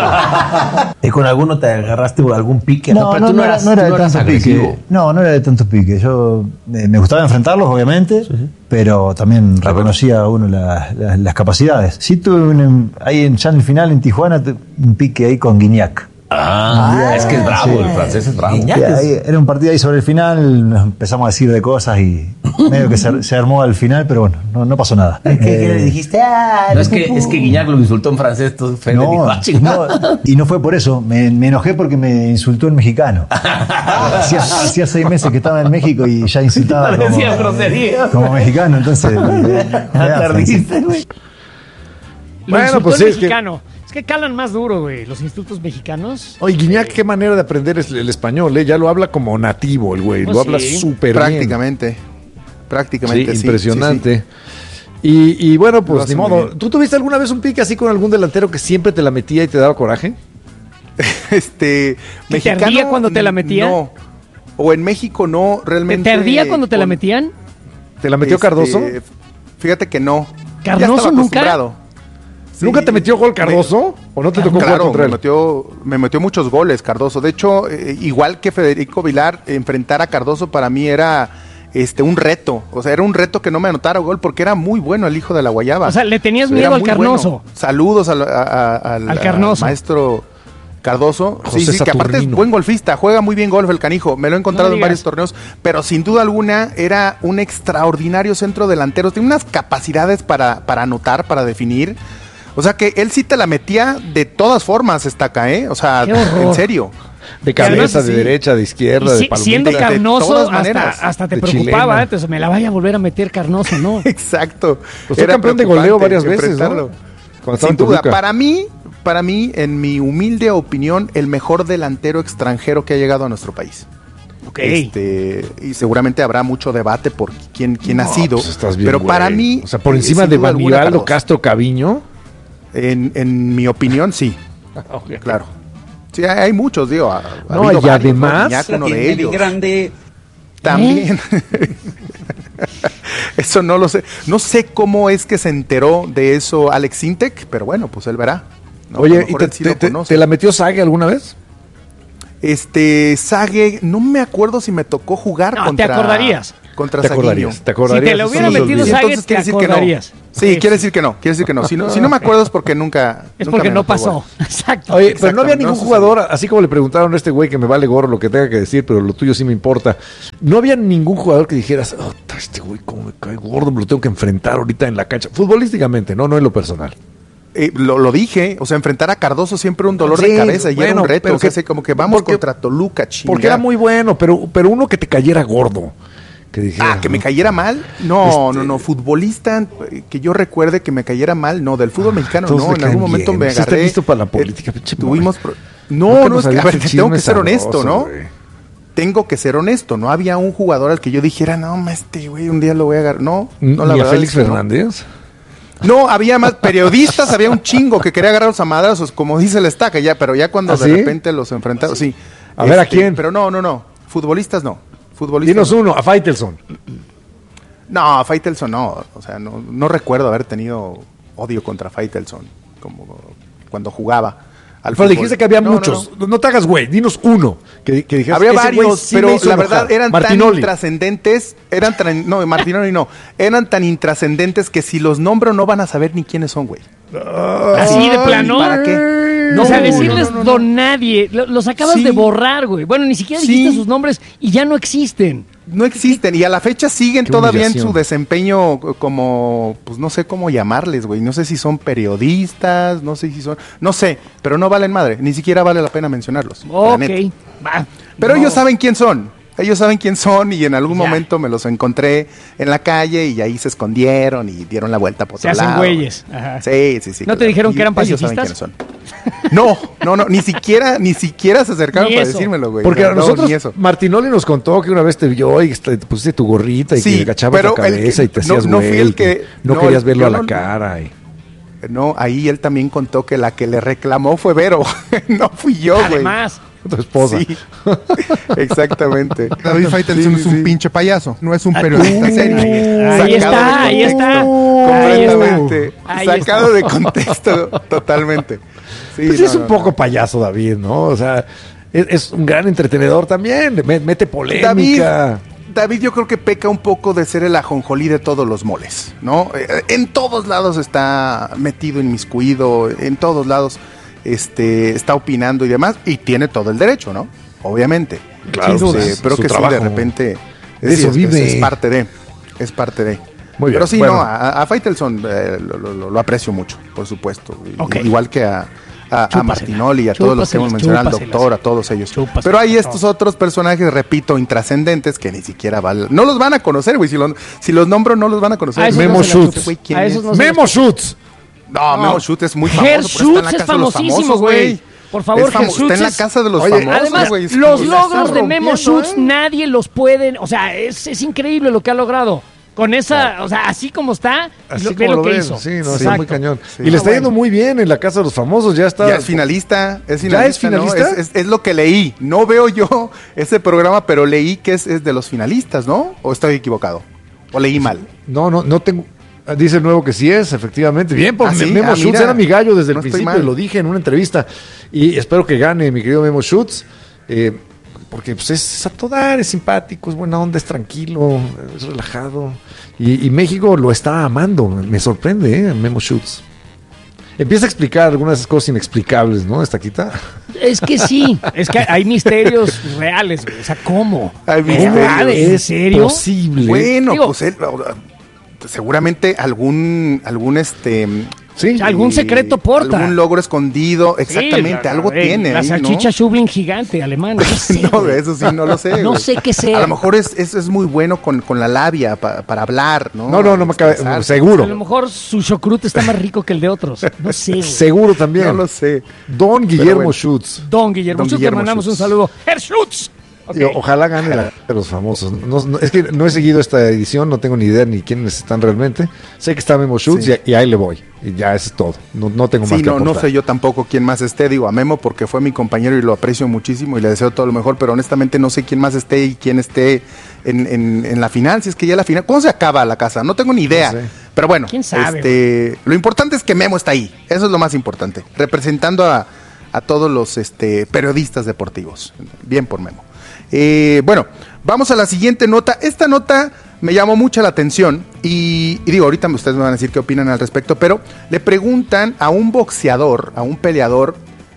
¿Y con alguno te agarraste algún pique? No, no, no, tú no, eras, no era de tanto agresivo. pique. No, no era de tanto pique. Yo eh, me gustaba enfrentarlos, obviamente, sí, sí. pero también ah, reconocía a uno la, la, las capacidades. Sí tuve un, ahí en, ya en el final en Tijuana un pique ahí con Gignac. Ah, ah, es que es bravo, sí. El francés es bravo. Ahí, era un partido ahí sobre el final, nos empezamos a decir de cosas y medio que se, se armó al final, pero bueno, no, no pasó nada. ¿Qué, ¿Qué le dijiste? Ah, no, es que, es que Gignac lo insultó en francés, todo Fede no, dijo, ah, no, y no fue por eso, me, me enojé porque me insultó en mexicano. hacía, hacía seis meses que estaba en México y ya insultaba como, como mexicano, entonces perdiste, güey. Bueno, pues sí, mexicano. Es que... Es que calan más duro, güey, los insultos mexicanos. Oye, Gignac, qué manera de aprender el español, ¿eh? Ya lo habla como nativo el güey, pues lo sí. habla súper bien. Prácticamente, prácticamente, sí. sí impresionante. Sí, sí. Y, y bueno, pues ni modo. ¿Tú tuviste alguna vez un pique así con algún delantero que siempre te la metía y te daba coraje? este, mexicano, ¿te ardía cuando te la metía? No, o en México no, realmente. ¿Te ardía cuando te con, la metían? ¿Te la metió este, Cardoso? Fíjate que no. ¿Cardoso nunca? Sí. ¿Nunca te metió gol Cardoso? ¿O no te tocó claro, jugar contra él? Me metió, me metió muchos goles Cardoso. De hecho, eh, igual que Federico Vilar, enfrentar a Cardoso para mí era este un reto. O sea, era un reto que no me anotara gol porque era muy bueno el hijo de la guayaba. O sea, le tenías miedo era al Carnoso. Bueno. Saludos al, a, a, al, al Carnoso. Al maestro Cardoso. José sí, sí, Saturnino. Que aparte es buen golfista, juega muy bien golf el canijo. Me lo he encontrado no en varios torneos, pero sin duda alguna era un extraordinario centro delantero. Tiene unas capacidades para, para anotar, para definir. O sea que él sí te la metía de todas formas, Estaca, ¿eh? O sea, en serio. De cabeza, además, de sí. derecha, de izquierda, si, de palomita. Siendo Carnoso, hasta, hasta te preocupaba, chilena. Entonces me la vaya a volver a meter Carnoso, ¿no? Exacto. Pues fue campeón de goleo varias veces, ¿no? Sin duda, para mí, para mí, en mi humilde opinión, el mejor delantero extranjero que ha llegado a nuestro país. Okay. Este, y seguramente habrá mucho debate por quién, quién No, ha sido. pues estás bien, pero güey. para mí. O sea, por eh, encima sin de duda alguna, Banibaldo, Carlos. Castro, Caviño. En, en mi opinión, sí. Okay. Claro. Sí, hay, hay muchos, digo. Ha, ha No, habido y varios, además- ¿no? Gignac, uno de Tiene ellos. grande. También. Eso no lo sé. No sé cómo es que se enteró de eso Alex Sintek, pero bueno, pues él verá. ¿no? A lo Oye, ¿y mejor te, él sí te- lo te- conoce. te la metió Sague alguna vez? Este, Sague, no me acuerdo si me tocó jugar No, te contra... acordarías. Contra Te Saguinho. acordarías, te acordarías. Si te lo hubiera Eso no se metido olvida. Sague, Entonces te quiere decir que no. acordarías. Sí, Sí. quiere decir que no, quiere decir que no. Si no, si no me acuerdo es porque nunca... Es nunca porque me no tocó pasó. jugar. Exacto. Oye, pero no había Exactamente, ningún no jugador, así como le preguntaron a este güey que me vale gorro lo que tenga que decir, pero lo tuyo sí me importa. No había ningún jugador que dijeras, oh, este güey cómo me cae gordo, me lo tengo que enfrentar ahorita en la cancha. Futbolísticamente, no, no en lo personal. Eh, lo, lo dije, o sea, enfrentar a Cardoso siempre un dolor Sí, de cabeza y era bueno, un reto. pero O sea, que- así como que vamos porque- contra Toluca, chinga. Porque era muy bueno, pero, pero uno que te cayera gordo. Que dijera, Ah, que me cayera mal. No, Este- no, no. Futbolista eh, que yo recuerde que me cayera mal. No, del fútbol mexicano todos no. me En caen algún momento bien. me Sí está agarré. listo para la eh, política, pinche tuvimos. pro- No, Nunca no, nos es que, a habías ver, hecho tengo que chisme ser honesto, sabroso, ¿no? güey. Tengo que ser honesto. No había un jugador al que yo dijera, no, ma, este güey un día lo voy a agarrar. No, no, la Ni a verdad Félix es que no. Fernández. No, había más periodistas, había un chingo que quería agarrarlos a madrazos, como dice el estaca, ya, pero ya cuando ¿Ah, de sí? repente los enfrentaron, sí. A ver, ¿a Este, quién? Pero no, no, no. Futbolistas no. Futbolistas Dinos no. uno, a Faitelson. No, a Faitelson no. O sea, no, no recuerdo haber tenido odio contra Faitelson como cuando jugaba al Pero fútbol. dijiste que había No, no, muchos. no. No, te hagas güey, dinos uno. Que, que dijeras, Habría "Ese güey varios, sí me pero hizo la enojar". verdad eran Martinoli. tan intrascendentes, eran tan, no, Martinoli no, eran tan intrascendentes que si los nombro no van a saber ni quiénes son, güey. Así de plano. ¿Para qué? No, o sea, No, decirles no, no, no. don nadie. lo- Los acabas Sí. de borrar, güey. Bueno, ni siquiera Sí. dijiste sus nombres y ya no existen. No existen y a la fecha siguen Qué todavía en humillación. su desempeño como, pues no sé cómo llamarles, güey. No sé si son periodistas, no sé si son, no sé, pero no valen madre, ni siquiera vale la pena mencionarlos. la Ok. neta. Va. Pero No. ellos saben quién son. Ellos saben quién son y en algún Ya. momento me los encontré en la calle y ahí se escondieron y dieron la vuelta por Se otro hacen lado. güeyes. Ajá. Sí, sí, sí. ¿No te claro. dijeron Y que eran ellos saben pacifistas? quiénes son. No, no, no, ni siquiera, ni siquiera se acercaron Ni para eso. decírmelo, güey. Porque No, a no, nosotros, ni eso. Martinoli nos contó que una vez te vio y te pusiste tu gorrita y Sí, que le agachabas pero la el que- cabeza y te no- hacías no fui güey, el que- no, no, querías el- verlo yo a la no- cara. Y... No, ahí él también contó que la que le reclamó fue Vero. No fui yo, güey. Además. Tu esposa. Sí, exactamente. David Faitelson Sí, es un sí. pinche payaso, no es un periodista serio. Ahí Sacado está, de ahí está. Completamente. Ahí Sacado está. de contexto, totalmente. Sí, Pues no, es un no, poco no. payaso, David, ¿no? O sea, es, es un gran entretenedor también. me- Mete David, polémica. David yo creo que peca un poco de ser el ajonjolí de todos los moles, ¿no? Eh, En todos lados está metido, inmiscuido, en todos lados este, está opinando y demás, y tiene todo el derecho, ¿no? Obviamente. Claro, Este, pues, es pero su que sí, trabajo. de repente... De sí, eso es, vive. Es, es parte de, es parte de. Muy bien, Pero sí, bueno. no, a, a Faitelson eh, lo, lo- lo aprecio mucho, por supuesto. I- Ok. Igual que a, a, a Chúpasela, Martinoli y a todos los que hemos chúpaselas, mencionado, al chúpaselas. doctor, a todos ellos. Chúpaselas, Pero hay por estos otros personajes, repito, intrascendentes que ni siquiera valen. No los van a conocer, güey. Si, lo- si los nombro, no los van a conocer. A esos Memo no se la Schutz. chupas. Güey, ¿quién A es? esos no se Memo la Schutz. No, Memo Schutz es muy famoso. Ger pero está en Schutz la es casa de los famosísimo, famosos, güey. Por favor, Es famo- Ger Schutz Está en la es- casa de los Oye, famosos, Además, güey. Es los como- logros de está Memo rompiendo, Schutz ¿eh? nadie los pueden, o sea, es, es increíble lo que ha logrado. Con esa, o sea, así como está, Así lo, como ve lo lo que ves, hizo. sí, no, está Exacto. muy cañón. Sí. Y le está Ah, yendo bueno. muy bien en la Casa de los Famosos, ya está. Ya es finalista, es finalista. ¿Ya es finalista? ¿no? Es, es- es lo que leí. No veo yo ese programa, pero leí que es, es de los finalistas, ¿no? ¿O estoy equivocado? ¿O leí mal? No, no, no tengo. Dice el nuevo que sí es, efectivamente. Bien, por ¿Ah, sí? Memo Ah, Schutz mira. era mi gallo desde el No estoy principio, mal. lo dije en una entrevista. Y espero que gane mi querido Memo Schutz. eh, porque pues, es a todo dar, es simpático, es buena onda, es tranquilo, es relajado. Y, y México lo está amando. Me sorprende, ¿eh? Memo Schutz. Empieza a explicar algunas de esas cosas inexplicables, ¿no? Esta quita. Es que sí, es que hay misterios reales, güey. O sea, ¿cómo? Hay ¿Es misterios. verdad? ¿En Es serio? posible. Bueno, Digo- pues él, seguramente algún, algún este... Sí. Algún secreto porta. Algún logro escondido, Sí, exactamente, la- algo güey, tiene La ahí, ¿no? salchicha Schublin gigante alemana. ¿qué sé, No, güey? eso sí, no lo sé. No güey. sé qué sea. A lo mejor es, es, es muy bueno con, con la labia pa- para hablar, ¿no? No, no, no me cabe. Expresarse. A Seguro. lo mejor su chocrut está más rico que el de otros. No sé, güey. Seguro también. No lo sé. Don Guillermo bueno. Schutz. Don Guillermo Don Schutz, Guillermo te mandamos Schutz. un saludo. ¡Herr Schutz! Okay. Yo, ojalá gane la de los famosos. No, no, es que no he seguido esta edición, no tengo ni idea ni quiénes están realmente. Sé que está Memo Schutz sí. y, y ahí le voy. Y ya eso es todo. No, no tengo sí, más que no, aportar. no sé yo tampoco quién más esté. Digo a Memo porque fue mi compañero y lo aprecio muchísimo y le deseo todo lo mejor, pero honestamente no sé quién más esté y quién esté en, en, en la final. Si es que ya la final. ¿Cómo se acaba la casa? No tengo ni idea. No sé. Pero bueno, ¿quién sabe, este, lo importante es que Memo está ahí. Eso es lo más importante. Representando a, a todos los este, periodistas deportivos. Bien por Memo. Eh, bueno, vamos a la siguiente nota. Esta nota me llamó mucho la atención y, y digo, ahorita ustedes me van a decir qué opinan al respecto, pero le preguntan a un boxeador, a un peleador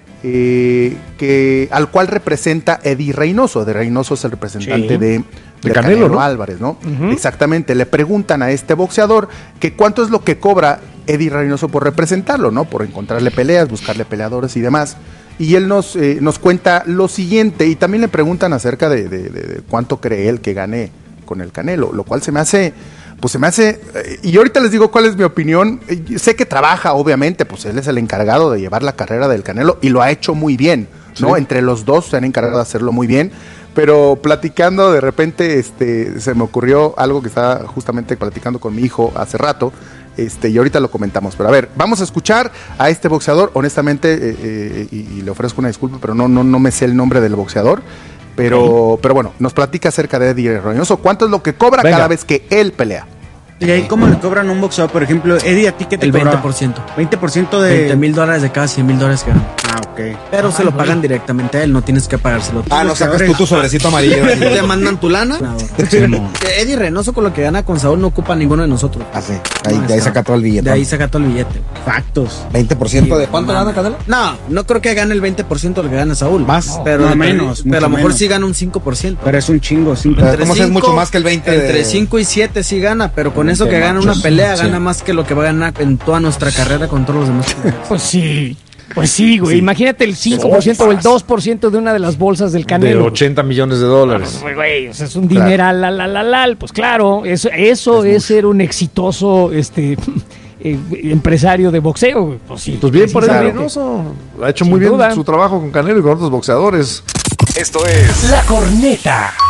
eh, que al cual representa Eddie Reynoso. De Reynoso es el representante sí. de, de, de Canelo, Canelo ¿no? Álvarez, ¿no? Uh-huh. Exactamente. Le preguntan a este boxeador que cuánto es lo que cobra Eddie Reynoso por representarlo, ¿no? Por encontrarle peleas, buscarle peleadores y demás. Y él nos, eh, nos cuenta lo siguiente, y también le preguntan acerca de, de, de, de cuánto cree él que gane con el Canelo, lo cual se me hace, pues se me hace, eh, y ahorita les digo cuál es mi opinión. Eh, sé que trabaja, obviamente, pues él es el encargado de llevar la carrera del Canelo, y lo ha hecho muy bien, ¿no? Sí. Entre los dos se han encargado de hacerlo muy bien, pero platicando de repente, este, se me ocurrió algo que estaba justamente platicando con mi hijo hace rato, Este, y ahorita lo comentamos, pero a ver, vamos a escuchar a este boxeador, honestamente, eh, eh, y, y le ofrezco una disculpa, pero no, no, no me sé el nombre del boxeador, pero, okay. pero bueno, nos platica acerca de Eddie Reynoso, cuánto es lo que cobra Venga. cada vez que él pelea. ¿Y ahí cómo le cobran a un boxeador? Por ejemplo, Eddie, ¿a ti qué te cobra? El veinte por ciento. veinte por ciento de... veinte mil dólares de cada cien mil dólares que gana. Ah, ok. Pero Ay, se lo no. pagan directamente a él, no tienes que pagárselo. Ah, no sacas tú tu sobrecito amarillo. Te mandan tu lana. No. Eddie Reynoso con lo que gana con Saúl no ocupa a ninguno de nosotros. Ah, sí. Ahí, no, de ahí saca todo el billete. De ahí saca todo el billete. Factos. veinte por ciento de cuánto gana Canelo? No, no creo que gane el veinte por ciento de lo que gana Saúl. Más. Pero no, menos. Pero a lo mejor menos. sí gana un cinco por ciento. Pero es un chingo. cinco. ¿Cómo es mucho más que el veinte por ciento? Entre cinco y siete sí gana, pero con eso que gana una pelea, gana más que lo que va a ganar en toda nuestra carrera con todos los demás. Pues sí. Pues sí, güey. Sí. Imagínate el cinco por ciento o el dos por ciento de una de las bolsas del Canelo. De ochenta millones de dólares. Pues, güey, o sea, es un dineral, claro. la, la, la, la, pues claro, eso, eso es, es ser un exitoso este eh, empresario de boxeo, güey. Pues sí. Pues bien por él, Reynoso. Ha hecho Sin muy bien duda. su trabajo con Canelo y con otros boxeadores. Esto es La Corneta.